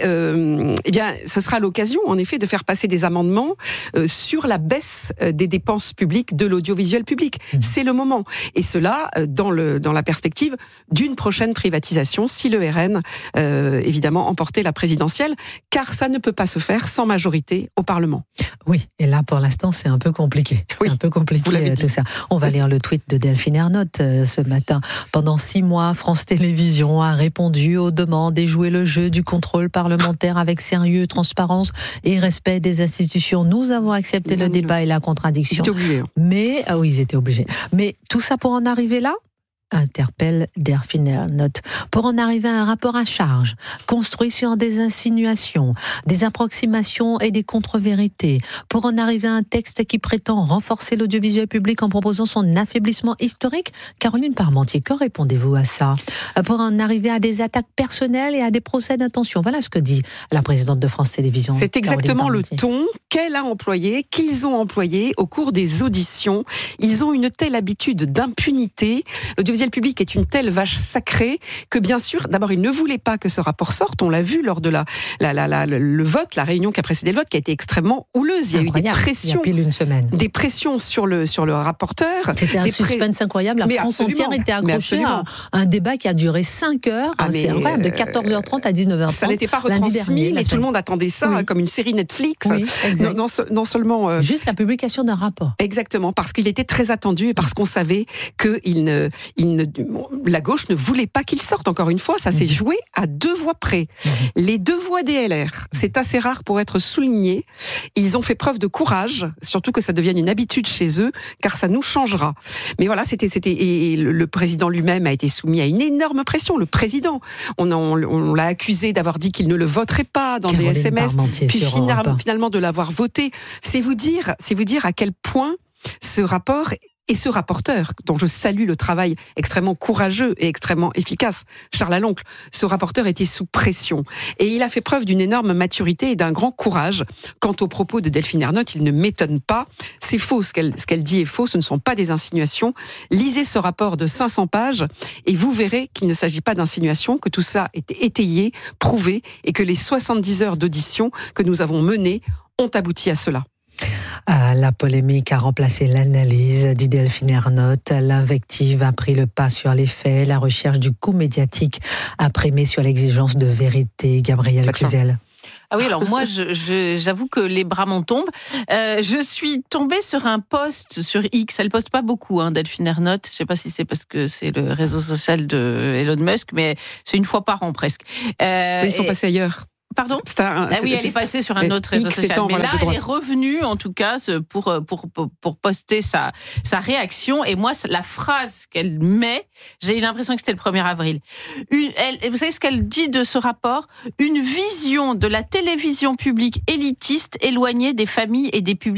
[SPEAKER 14] ce sera l'occasion, en effet, de faire passer des amendements sur la baisse des dépenses publiques de l'audiovisuel public. C'est le moment. Et cela dans la perspective d'une prochaine privatisation, si le RN évidemment emporter la présidentielle, car ça ne peut pas se faire sans majorité au Parlement.
[SPEAKER 1] Oui, et là pour l'instant c'est un peu compliqué. C'est un peu compliqué tout ça. On va lire le tweet de Delphine Ernotte ce matin. Pendant 6 mois, France Télévisions a répondu aux demandes et joué le jeu du contrôle parlementaire avec sérieux, transparence et respect des institutions. Nous avons accepté le débat et la contradiction.
[SPEAKER 14] Ils étaient obligés.
[SPEAKER 1] Mais oui, ils étaient obligés. Mais tout ça pour en arriver là, interpelle Delphine Ernotte. Pour en arriver à un rapport à charge, construit sur des insinuations, des approximations et des contre-vérités, pour en arriver à un texte qui prétend renforcer l'audiovisuel public en proposant son affaiblissement historique, Caroline Parmentier, que répondez-vous à ça? Pour en arriver à des attaques personnelles et à des procès d'intention. Voilà ce que dit la présidente de France Télévisions.
[SPEAKER 14] C'est exactement le ton qu'elle a employé, qu'ils ont employé au cours des auditions. Ils ont une telle habitude d'impunité. L'audiovisuel l'audiovisuel public est une telle vache sacrée que bien sûr, d'abord, il ne voulait pas que ce rapport sorte. On l'a vu lors de le vote, la réunion qui a précédé le vote, qui a été extrêmement houleuse. Il y a eu des pressions.
[SPEAKER 1] Il y a pile une semaine.
[SPEAKER 14] Des pressions sur le rapporteur.
[SPEAKER 1] C'était un suspense incroyable. La France entière était accrochée à un débat qui a duré 5 heures. C'est incroyable, de 14h30 à 19h30.
[SPEAKER 14] Ça n'était pas retransmis, mais tout le monde attendait ça comme une série Netflix.
[SPEAKER 1] Oui,
[SPEAKER 14] non seulement...
[SPEAKER 1] Juste la publication d'un rapport.
[SPEAKER 14] Exactement, parce qu'il était très attendu et parce qu'on savait que la gauche ne voulait pas qu'il sorte. Encore une fois, ça s'est joué à 2 voix près. Les 2 voix des LR, c'est assez rare pour être souligné. Ils ont fait preuve de courage, surtout que ça devienne une habitude chez eux, car ça nous changera. Mais voilà, et le président lui-même a été soumis à une énorme pression. Le président, on l'a accusé d'avoir dit qu'il ne le voterait pas dans des SMS, puis finalement de l'avoir voté. C'est vous dire à quel point ce rapport et ce rapporteur, dont je salue le travail extrêmement courageux et extrêmement efficace, Charles Laloncle, ce rapporteur était sous pression. Et il a fait preuve d'une énorme maturité et d'un grand courage. Quant aux propos de Delphine Ernotte, il ne m'étonne pas. C'est faux, ce qu'elle dit est faux, ce ne sont pas des insinuations. Lisez ce rapport de 500 pages et vous verrez qu'il ne s'agit pas d'insinuations, que tout ça est étayé, prouvé, et que les 70 heures d'audition que nous avons menées ont abouti à cela.
[SPEAKER 1] La polémique a remplacé l'analyse, dit Delphine Ernotte. L'invective a pris le pas sur les faits. La recherche du coup médiatique a primé sur l'exigence de vérité. Gabrielle Cluzel.
[SPEAKER 13] Ah oui, alors moi, j'avoue que les bras m'en tombent. Je suis tombée sur un post sur X. Elle poste pas beaucoup, Delphine Ernotte. Je sais pas si c'est parce que c'est le réseau social de Elon Musk, mais c'est une fois par an presque.
[SPEAKER 14] Ils sont passés ailleurs.
[SPEAKER 13] Pardon ? Oui, elle est passée sur un autre réseau social. Mais là, elle est revenue, en tout cas, pour poster sa réaction. Et moi, la phrase qu'elle met, j'ai eu l'impression que c'était le 1er avril. Vous savez ce qu'elle dit de ce rapport ? Une vision de la télévision publique élitiste, éloignée des familles et des publics.